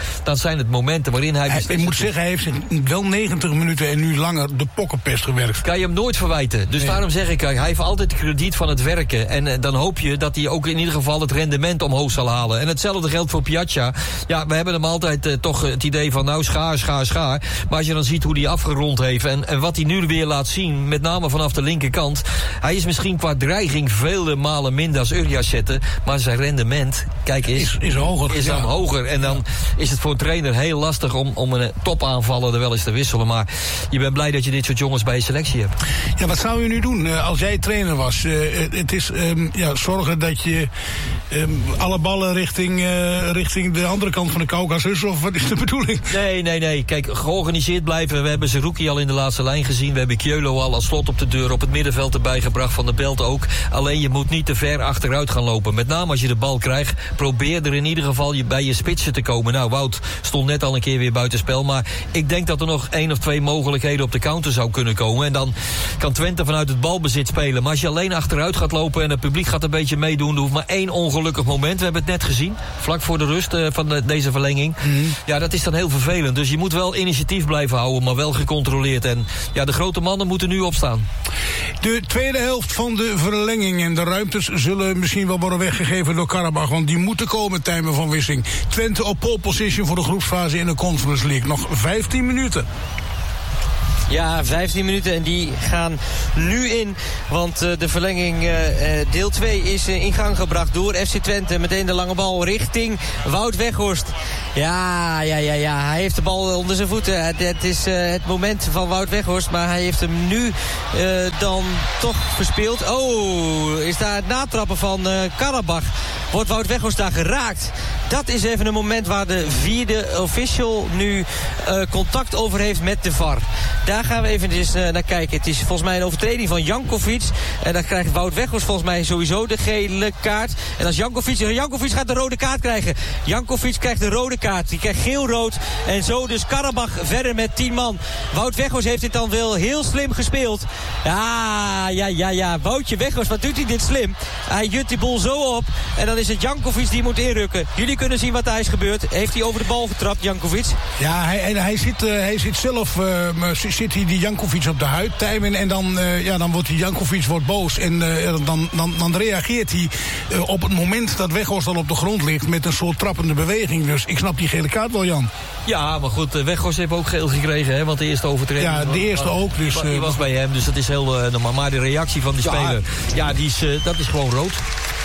dan zijn het momenten waarin hij... Ik moet zeggen, hij heeft zich wel 90 minuten en nu langer de pokkenpest gewerkt. Kan je hem nooit verwijten. Dus daarom zeg ik, hij heeft altijd de krediet van het werken. En dan hoop je dat hij ook in ieder geval het rendement omhoog zal halen. En hetzelfde geldt voor Piazza. Ja, we hebben hem altijd toch het idee van nou schaar. Maar als je dan ziet hoe hij afgerond heeft en wat hij nu weer laat zien, met name vanaf de linkerkant. Hij is misschien qua dreiging vele malen minder als Uriasette, maar zijn rendement, kijk eens, is dan hoger. En dan is het voor een trainer heel lastig om een topaanvaller er wel eens te wisselen. Maar je bent blij dat je dit soort jongens bij je selectie hebt. Ja, wat zou je nu doen als jij trainer was? Het is zorgen dat je alle ballen richting de andere kant van de Caucasus, of wat is de bedoeling? Nee. Kijk, georganiseerd blijven. We hebben Zerouki al in de laatste lijn gezien. We hebben Kjölo al als slot op de deur, op het middenveld erbij gebracht, Van der Belt ook. Alleen je moet niet te ver achteruit gaan lopen. Met name als je de bal krijgt, probeer er in ieder geval bij je spitsen te komen. Nou, Wout stond net al een keer weer buitenspel, maar ik denk dat er nog 1 of 2 mogelijkheden op de counter zou kunnen komen. En dan kan Twente vanuit het balbezit spelen. Maar als je alleen achteruit gaat lopen en het publiek gaat een beetje meedoen, er hoeft maar 1 ongelukkig moment. We hebben het net gezien, vlak voor de rust van deze verlenging. Ja, dat is dan heel vervelend. Dus je moet wel initiatief blijven houden, maar wel gecontroleerd. En ja, de grote mannen moeten nu opstaan. De tweede helft van de verlenging en de ruimtes zullen misschien wel worden weggegeven door Karabach, want die moeten komen Tijmen van Wissing. Twente op pole position voor de groepsfase in de Conference League. Nog 15 minuten. Ja, 15 minuten en die gaan nu in. Want de verlenging deel 2 is in gang gebracht door FC Twente. Meteen de lange bal richting Wout Weghorst. Ja. Hij heeft de bal onder zijn voeten. Het is het moment van Wout Weghorst. Maar hij heeft hem nu dan toch verspeeld. Oh, is daar het natrappen van Karabach. Wordt Wout Weghorst daar geraakt? Dat is even een moment waar de 4e official nu contact over heeft met de VAR. Daar gaan we even naar kijken. Het is volgens mij een overtreding van Jankovic. En dan krijgt Wout Weghorst volgens mij sowieso de gele kaart. En als Jankovic gaat de rode kaart krijgen. Jankovic krijgt de rode kaart. Die krijgt geel-rood. En zo dus Karabach verder met 10 man. Wout Weghorst heeft dit dan wel heel slim gespeeld. Ja. Woutje Weghorst, wat doet hij dit slim? Hij jut die boel zo op. En dan is het Jankovic die moet inrukken. Jullie kunnen zien wat daar is gebeurd. Heeft hij over de bal getrapt, Jankovic? Ja, hij zit zelf... zit hij die Jankovic op de huid Tijmen. En dan wordt die Jankovic boos. En dan reageert hij op het moment dat Weghorst al op de grond ligt met een soort trappende beweging. Dus ik snap die gele kaart wel, Jan. Ja, maar goed, Weghorst heeft ook geel gekregen, hè, want de eerste overtreding... Ja, de eerste ook. Dus, die was bij hem, dus dat is heel normaal. Maar de reactie van de speler, dat is gewoon rood.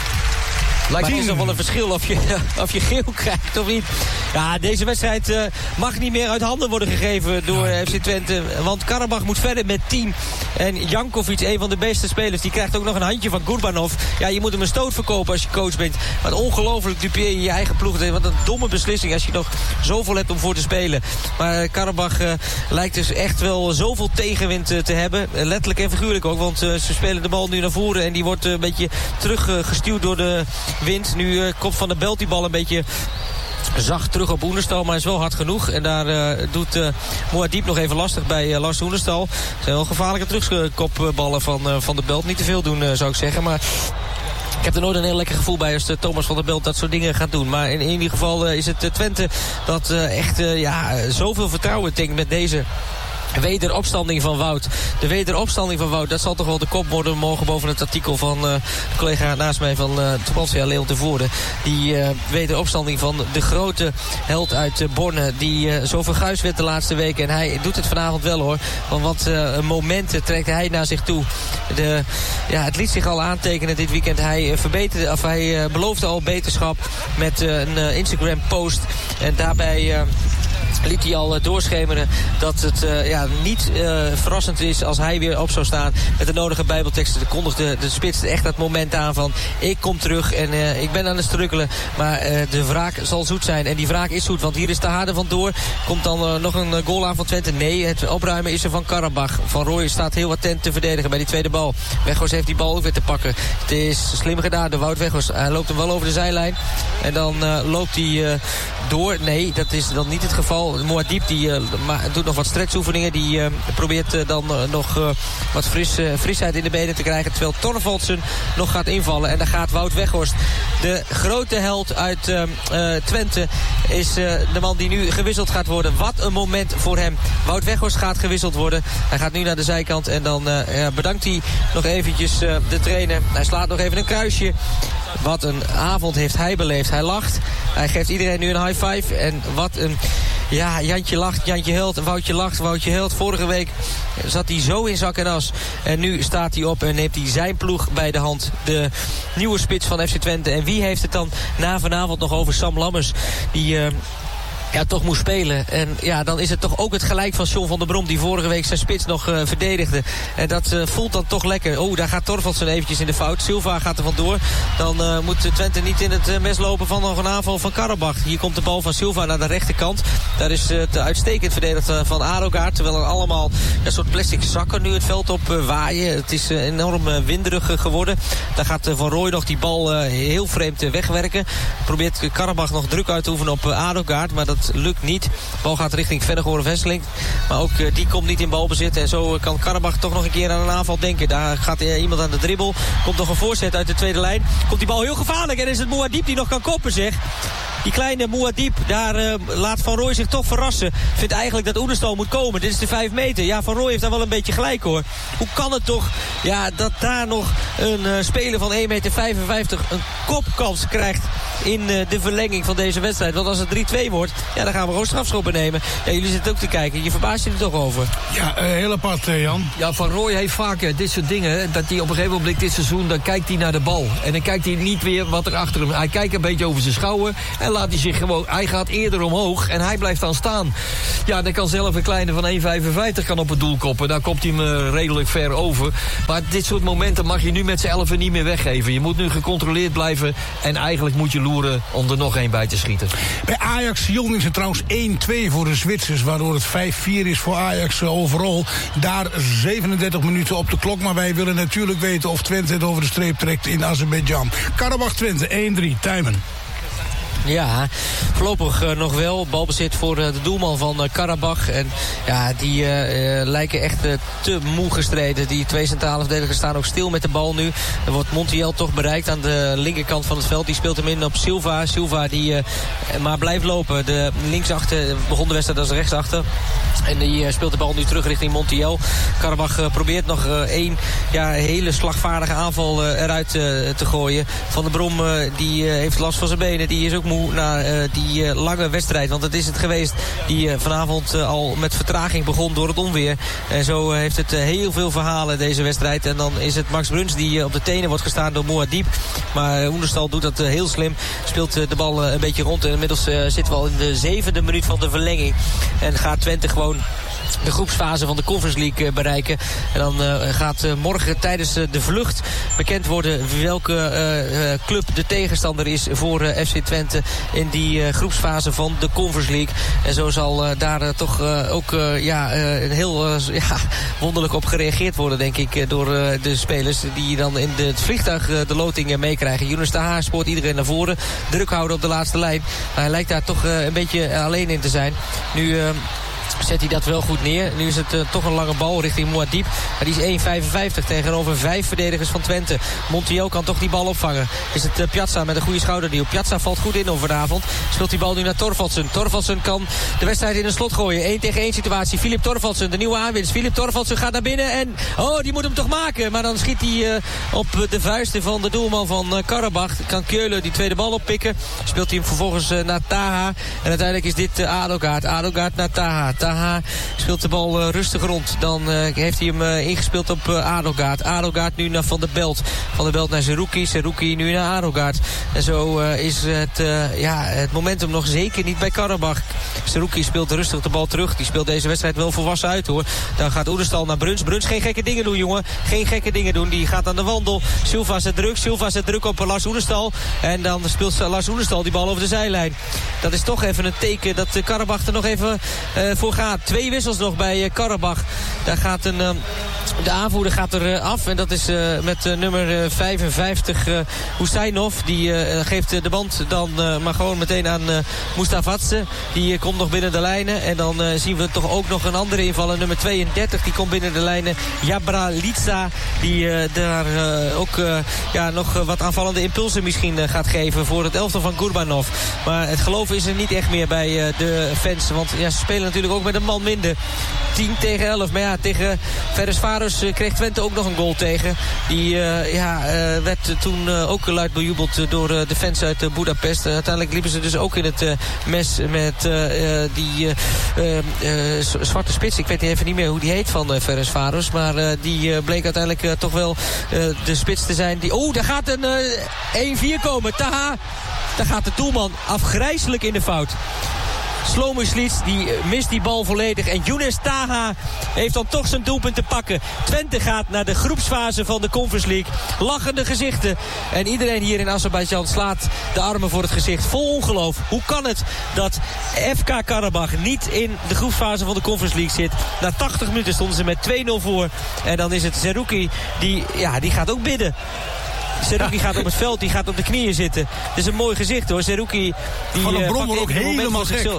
Maar het is nog wel een verschil of je geel krijgt of niet. Ja, deze wedstrijd mag niet meer uit handen worden gegeven door FC Twente. Want Karabach moet verder met 10. En Jankovic, een van de beste spelers, die krijgt ook nog een handje van Gurbanov. Ja, je moet hem een stoot verkopen als je coach bent. Wat ongelooflijk dupeer je je eigen ploeg. Wat een domme beslissing als je nog zoveel hebt om voor te spelen. Maar Karabach lijkt dus echt wel zoveel tegenwind te hebben. Letterlijk en figuurlijk ook, want ze spelen de bal nu naar voren. En die wordt een beetje teruggestuwd door de wind. Nu komt Van der Belt die bal een beetje zacht terug op Oenerstal, maar is wel hard genoeg. En daar doet Moadib nog even lastig bij Lars Oenerstal. Het zijn wel gevaarlijke terugkopballen van der Belt. Niet te veel doen, zou ik zeggen, maar... Ik heb er nooit een heel lekker gevoel bij als Thomas van der Belt dat soort dingen gaat doen. Maar in ieder geval is het Twente dat echt zoveel vertrouwen denkt met deze... wederopstanding van Wout. De wederopstanding van Wout, dat zal toch wel de kop worden morgen boven het artikel van de collega naast mij van Tubantia, Leon Tevoorde. Die wederopstanding van de grote held uit Borne, die zo verguisd werd de laatste weken. En hij doet het vanavond wel, hoor. Want wat momenten trekt hij naar zich toe. Het liet zich al aantekenen dit weekend. Hij beloofde al beterschap met een Instagram post. En daarbij... liet hij al doorschemeren dat het niet verrassend is als hij weer op zou staan met de nodige bijbelteksten. Dan kondigde de spits echt dat moment aan van ik kom terug en ik ben aan het strukkelen, maar de wraak zal zoet zijn. En die wraak is zoet, want hier is de Harde vandoor. Komt dan nog een goal aan van Twente? Nee, het opruimen is er van Karabach. Van Rooij staat heel attent te verdedigen bij die tweede bal. Weghorst heeft die bal ook weer te pakken. Het is slim gedaan door Wout Weghorst. Hij loopt hem wel over de zijlijn en dan loopt hij door. Nee, dat is dan niet het geval. geval. Muad'Dib die doet nog wat stretchoefeningen. Die probeert dan nog wat frisheid in de benen te krijgen. Terwijl Thorvaldsen nog gaat invallen. En dan gaat Wout Weghorst, de grote held uit Twente, is de man die nu gewisseld gaat worden. Wat een moment voor hem. Wout Weghorst gaat gewisseld worden. Hij gaat nu naar de zijkant en dan bedankt hij nog eventjes de trainer. Hij slaat nog even een kruisje. Wat een avond heeft hij beleefd. Hij lacht. Hij geeft iedereen nu een high five. En wat een... Ja, Jantje lacht, Jantje huilt, Woutje lacht, Woutje huilt. Vorige week zat hij zo in zak en as. En nu staat hij op en neemt hij zijn ploeg bij de hand. De nieuwe spits van FC Twente. En wie heeft het dan na vanavond nog over Sam Lammers? Die... toch moest spelen. En ja, dan is het toch ook het gelijk van John van der Brom, die vorige week zijn spits nog verdedigde. En dat voelt dan toch lekker. Oh, daar gaat Thorvaldsen eventjes in de fout. Silva gaat er vandoor. Dan moet Twente niet in het mes lopen van nog een aanval van Karabach. Hier komt de bal van Silva naar de rechterkant. Daar is het uitstekend verdedigd van Arogaard. Terwijl er allemaal een soort plastic zakken nu het veld op waaien. Het is enorm winderig geworden. Daar gaat Van Rooij nog die bal heel vreemd wegwerken. Probeert Karabach nog druk uit te oefenen op Arogaard. Maar dat lukt niet. De bal gaat richting Vennegoor of Hesselink. Maar ook die komt niet in balbezit. En zo kan Karabach toch nog een keer aan een aanval denken. Daar gaat iemand aan de dribbel. Komt nog een voorzet uit de tweede lijn. Komt die bal heel gevaarlijk. En is het Muad'Dib die nog kan koppen, zeg. Die kleine Muad'Dib, daar laat Van Rooij zich toch verrassen. Vindt eigenlijk dat Oenerstal moet komen. Dit is de 5 meter. Ja, Van Rooij heeft daar wel een beetje gelijk, hoor. Hoe kan het toch dat daar nog een speler van 1,55 meter een kopkans krijgt in de verlenging van deze wedstrijd? Want als het 3-2 wordt, dan gaan we gewoon strafschoppen nemen. Ja, jullie zitten ook te kijken. Je verbaast je er toch over. Ja, heel apart, Jan. Ja, Van Rooij heeft vaak dit soort dingen. Dat hij op een gegeven moment dit seizoen, dan kijkt hij naar de bal. En dan kijkt hij niet weer wat er achter hem. Hij kijkt een beetje over zijn schouder. En laat hij zich gewoon... Hij gaat eerder omhoog. En hij blijft dan staan. Ja, dan kan zelf een kleine van 1,55 kan op het doel koppen. Daar komt hij hem redelijk ver over. Maar dit soort momenten mag je nu met z'n 11 niet meer weggeven. Je moet nu gecontroleerd blijven. En eigenlijk moet je loeren om er nog één bij te schieten. Bij Ajax-Lyon is het trouwens 1-2 voor de Zwitsers. Waardoor het 5-4 is voor Ajax overal. Daar 37 minuten op de klok. Maar wij willen natuurlijk weten of Twente het over de streep trekt in Azerbeidzjan. Karabach Twente 1-3. Tijmen. Ja, voorlopig nog wel. Balbezit voor de doelman van Karabach. En ja, die lijken echt te moe gestreden. Die twee centrale verdedigers staan ook stil met de bal nu. Er wordt Montiel toch bereikt aan de linkerkant van het veld. Die speelt hem in op Silva. Silva die maar blijft lopen. De linksachter begon de wedstrijd als rechtsachter. En die speelt de bal nu terug richting Montiel. Karabach probeert nog één hele slagvaardige aanval eruit te gooien. Van der Brom die heeft last van zijn benen. Die is ook moe na die lange wedstrijd. Want het is het geweest die vanavond al met vertraging begon door het onweer. En zo heeft het heel veel verhalen deze wedstrijd. En dan is het Max Bruns die op de tenen wordt gestaan door Muad'Dib. Maar Oenerstal doet dat heel slim. Speelt de bal een beetje rond. En inmiddels zitten we al in de 7e minuut van de verlenging. En gaat Twente gewoon de groepsfase van de Conference League bereiken. En dan gaat morgen tijdens de vlucht bekend worden welke club de tegenstander is voor FC Twente in die groepsfase van de Conference League. En zo zal daar toch ook een heel wonderlijk op gereageerd worden, denk ik, door de spelers die dan in het vliegtuig de loting meekrijgen. Yunus Taha spoort iedereen naar voren. Druk houden op de laatste lijn. Maar hij lijkt daar toch een beetje alleen in te zijn. Nu zet hij dat wel goed neer. Nu is het toch een lange bal richting Muad'Dib. Maar die is 1,55 tegenover 5 verdedigers van Twente. Montiel kan toch die bal opvangen. Is het Piazza met een goede schouderduw. Piazza valt goed in over de avond. Speelt die bal nu naar Thorvaldsen. Thorvaldsen kan de wedstrijd in een slot gooien. 1 tegen 1 situatie. Filip Thorvaldsen, de nieuwe aanwinst. Filip Thorvaldsen gaat naar binnen en die moet hem toch maken. Maar dan schiet hij op de vuisten van de doelman van Karabach. Kan Keulen die tweede bal oppikken. Speelt hij hem vervolgens naar Taha. En uiteindelijk is dit Arogaard. Arogaard naar Taha. Taha speelt de bal rustig rond. Dan heeft hij hem ingespeeld op Arogaard. Arogaard nu naar Van der Belt. Van der Belt naar Zerouki. Zerouki nu naar Arogaard. En zo is het momentum nog zeker niet bij Karabach. Zerouki speelt rustig de bal terug. Die speelt deze wedstrijd wel volwassen uit, hoor. Dan gaat Oenerstal naar Bruns. Bruns geen gekke dingen doen, jongen. Geen gekke dingen doen. Die gaat aan de wandel. Silva zet druk. Silva zet druk op Lars Oenerstal. En dan speelt Lars Oenerstal die bal over de zijlijn. Dat is toch even een teken dat Karabach er nog even voor voor gaat. 2 wissels nog bij Karabach. Daar gaat de aanvoerder gaat er af. En dat is met nummer 55 Husseinov. Die geeft de band dan maar gewoon meteen aan Mustafatse. Die komt nog binnen de lijnen. En dan zien we toch ook nog een andere invaller. Nummer 32. Die komt binnen de lijnen. Jabralica. Die daar ook nog wat aanvallende impulsen misschien gaat geven voor het elftal van Gurbanov. Maar het geloof is er niet echt meer bij de fans. Want ja, ze spelen natuurlijk ook met een man minder. 10 tegen 11. Maar ja, tegen Ferencváros kreeg Twente ook nog een goal tegen. Die werd toen ook luid bejubeld door de fans uit Budapest. Uiteindelijk liepen ze dus ook in het mes met die zwarte spits. Ik weet even niet meer hoe die heet van Ferencváros. Maar die bleek uiteindelijk toch wel de spits te zijn. Daar gaat een 1-4 komen. Taha. Daar gaat de doelman afgrijselijk in de fout. Slomuslits, die mist die bal volledig. En Younes Taha heeft dan toch zijn doelpunt te pakken. Twente gaat naar de groepsfase van de Conference League. Lachende gezichten. En iedereen hier in Azerbeidzjan slaat de armen voor het gezicht. Vol ongeloof. Hoe kan het dat FK Karabach niet in de groepsfase van de Conference League zit? Na 80 minuten stonden ze met 2-0 voor. En dan is het Zerouki die gaat ook bidden. Zerouki gaat op het veld, die gaat op de knieën zitten. Het is een mooi gezicht hoor. Zerouki die Van den Brom wordt ook helemaal gek.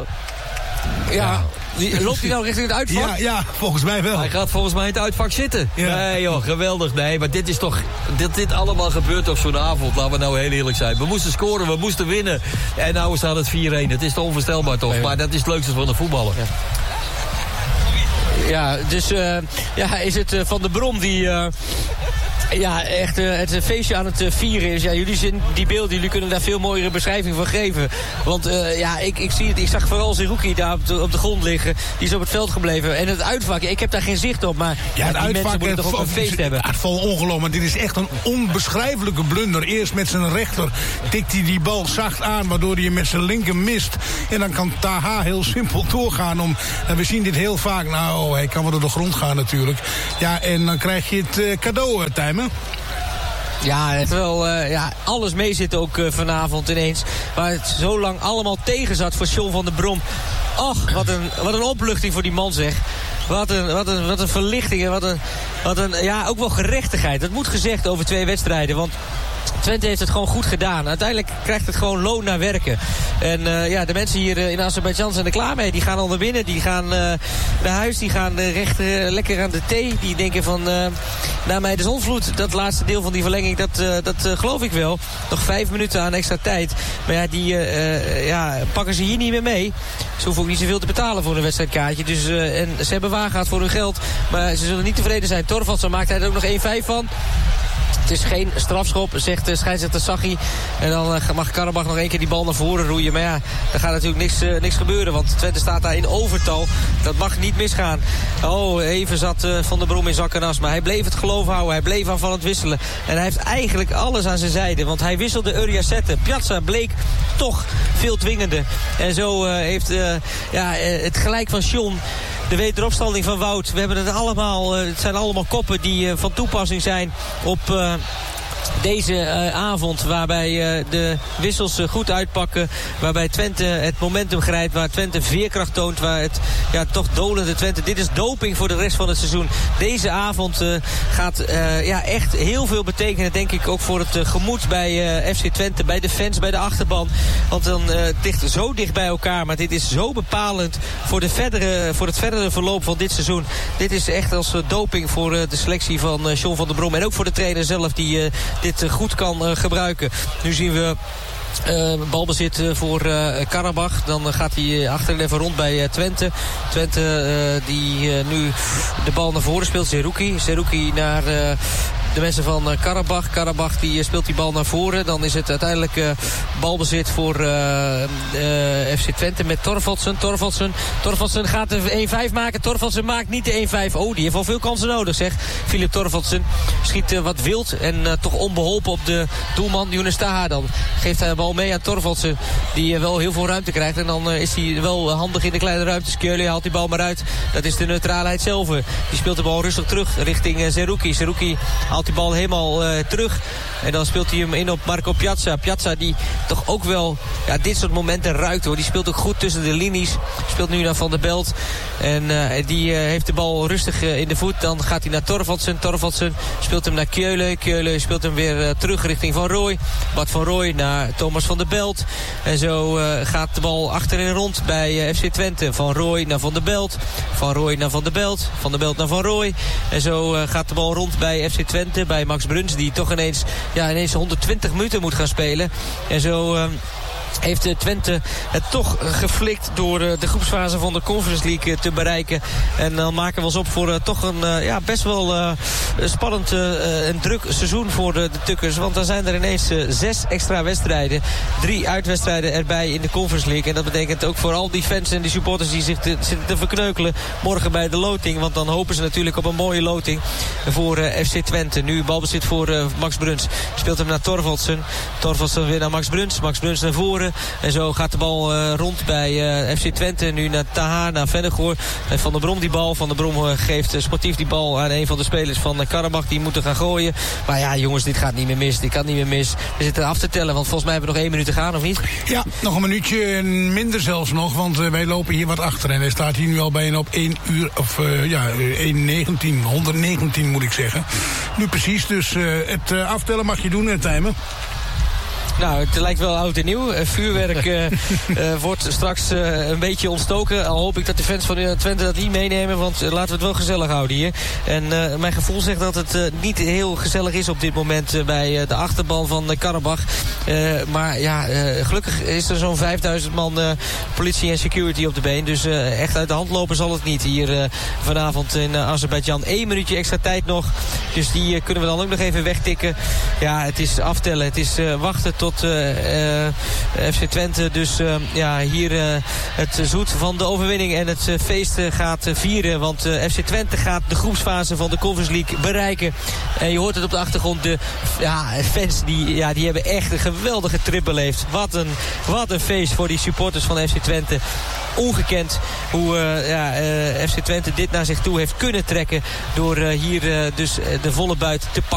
Loopt hij nou richting het uitvak? Ja, volgens mij wel. Hij gaat volgens mij in het uitvak zitten. Ja. Nee joh, geweldig. Nee, maar dit is toch... Dit allemaal gebeurt op zo'n avond. Laten we nou heel eerlijk zijn. We moesten scoren, we moesten winnen. En nou staat het 4-1. Het is toch onvoorstelbaar toch? Nee. Maar dat is het leukste van de voetballen. Ja, dus is het Van den Brom die... echt het feestje aan het vieren is. Ja, jullie zien die beelden, jullie kunnen daar veel mooiere beschrijving van geven. Want ik zie het, ik zag vooral Zerouki daar op de grond liggen. Die is op het veld gebleven. En het uitvak, ik heb daar geen zicht op. Maar het die mensen moeten toch ook een feest hebben. Het vol ongeloof, maar dit is echt een onbeschrijfelijke blunder. Eerst met zijn rechter tikt hij die bal zacht aan, waardoor hij hem met zijn linker mist. En dan kan Taha heel simpel doorgaan. En we zien dit heel vaak. Nou, hij kan wel door de grond gaan natuurlijk. Ja, en dan krijg je het cadeau, Tijmen. Ja, het wel alles mee zit ook vanavond ineens. Waar het zo lang allemaal tegen zat voor John van den Brom. Och, wat een opluchting voor die man zeg. Wat een verlichting en wat een ook wel gerechtigheid. Dat moet gezegd over 2 wedstrijden, want Twente heeft het gewoon goed gedaan. Uiteindelijk krijgt het gewoon loon naar werken. En de mensen hier in Azerbeidzjan zijn er klaar mee. Die gaan al naar binnen, die gaan naar huis, die gaan lekker aan de thee. Die denken van, na mij de zonvloed, dat laatste deel van die verlenging, dat geloof ik wel. Nog 5 minuten aan extra tijd. Maar ja, die pakken ze hier niet meer mee. Ze hoeven ook niet zoveel te betalen voor een wedstrijdkaartje. Dus, en ze hebben waar gehad voor hun geld. Maar ze zullen niet tevreden zijn. Torvalds maakt hij er ook nog 1-5 van. Het is geen strafschop, zegt scheidsrechter Saghi. En dan mag Karabach nog 1 keer die bal naar voren roeien. Maar ja, er gaat natuurlijk niks gebeuren. Want Twente staat daar in overtal. Dat mag niet misgaan. Oh, even zat Van den Brom in zak en as. Maar hij bleef het geloof houden. Hij bleef aanvallend wisselen. En hij heeft eigenlijk alles aan zijn zijde. Want hij wisselde Uriasette. Piazza bleek toch veel dwingender. En zo heeft het gelijk van John... De wederopstanding van Wout. We hebben het allemaal. Het zijn allemaal koppen die van toepassing zijn op deze avond. Waarbij de wissels goed uitpakken. Waarbij Twente het momentum grijpt. Waar Twente veerkracht toont. Waar het toch dolende Twente. Dit is doping voor de rest van het seizoen. Deze avond gaat echt heel veel betekenen. Denk ik ook voor het gemoed bij FC Twente. Bij de fans, bij de achterban. Want dan ligt zo dicht bij elkaar. Maar dit is zo bepalend voor het verdere verloop van dit seizoen. Dit is echt als doping voor de selectie van John van den Brom. En ook voor de trainer zelf die dit goed kan gebruiken. Nu zien we balbezit voor Karabach. Dan gaat hij achterin even rond bij Twente. Twente die nu de bal naar voren speelt. Zerouki naar de mensen van Karabach. Karabach die speelt die bal naar voren. Dan is het uiteindelijk balbezit voor FC Twente met Torvaldsen. Torvaldsen gaat de 1-5 maken. Torvaldsen maakt niet de 1-5. Oh, die heeft al veel kansen nodig, zeg. Filip Torvaldsen schiet wat wild en toch onbeholpen op de doelman Younes Taha. Dan geeft hij de bal mee aan Torvaldsen, die wel heel veel ruimte krijgt. En dan is hij wel handig in de kleine ruimtes. Kjörli haalt die bal maar uit. Dat is de neutraalheid zelf. Die speelt de bal rustig terug richting Zerouki. Zerouki haalt die bal helemaal terug. En dan speelt hij hem in op Marco Piazza. Piazza die toch ook wel dit soort momenten ruikt hoor. Die speelt ook goed tussen de linies. Speelt nu naar Van der Belt. En die heeft de bal rustig in de voet. Dan gaat hij naar Thorvaldsen. Thorvaldsen speelt hem naar Keulen. Keulen speelt hem weer terug richting Van Rooij. Bart van Rooij naar Thomas van der Belt. En zo gaat de bal achterin rond bij FC Twente. Van Rooij naar Van der Belt. Van Rooij naar Van der Belt. Van der Belt naar Van Rooij. En zo gaat de bal rond bij FC Twente. Bij Max Bruns die toch ineens 120 minuten moet gaan spelen. En zo heeft Twente het toch geflikt door de groepsfase van de Conference League te bereiken. En dan maken we ons op voor toch een best wel spannend en druk seizoen voor de Tukkers. Want dan zijn er ineens 6 extra wedstrijden. 3 uitwedstrijden erbij in de Conference League. En dat betekent ook voor al die fans en die supporters die zich zitten te verkneukelen morgen bij de loting. Want dan hopen ze natuurlijk op een mooie loting voor FC Twente. Nu balbezit voor Max Bruns. Speelt hem naar Thorvaldsen. Thorvaldsen weer naar Max Bruns. Max Bruns naar voren. En zo gaat de bal rond bij FC Twente. Nu naar Taha, naar Vennegoor. En Van der Brom die bal. Van der Brom geeft sportief die bal aan een van de spelers van Karabach. Die moeten gaan gooien. Maar ja jongens, dit gaat niet meer mis. Dit kan niet meer mis. We zitten af te tellen, want volgens mij hebben we nog 1 minuut te gaan, of niet? Ja, nog een minuutje. Minder zelfs nog, want wij lopen hier wat achter. En hij staat hier nu al bijna op 1 uur, of 1:19, 119 moet ik zeggen. Nu precies, dus het aftellen mag je doen, Tijmen. Nou, het lijkt wel oud en nieuw. Vuurwerk wordt straks een beetje ontstoken. Al hoop ik dat de fans van Twente dat niet meenemen. Want laten we het wel gezellig houden hier. En mijn gevoel zegt dat het niet heel gezellig is op dit moment bij de achterban van Karabach. Maar ja, gelukkig is er zo'n 5000 man politie en security op de been. Dus echt uit de hand lopen zal het niet hier vanavond in Azerbeidzjan. 1 minuutje extra tijd nog. Dus die kunnen we dan ook nog even wegtikken. Ja, het is aftellen. Het is wachten tot FC Twente dus hier het zoet van de overwinning en het feest gaat vieren. Want FC Twente gaat de groepsfase van de Conference League bereiken. En je hoort het op de achtergrond. De fans die hebben echt een geweldige trip beleefd. Wat een feest voor die supporters van FC Twente. Ongekend hoe FC Twente dit naar zich toe heeft kunnen trekken door hier dus de volle buit te pakken.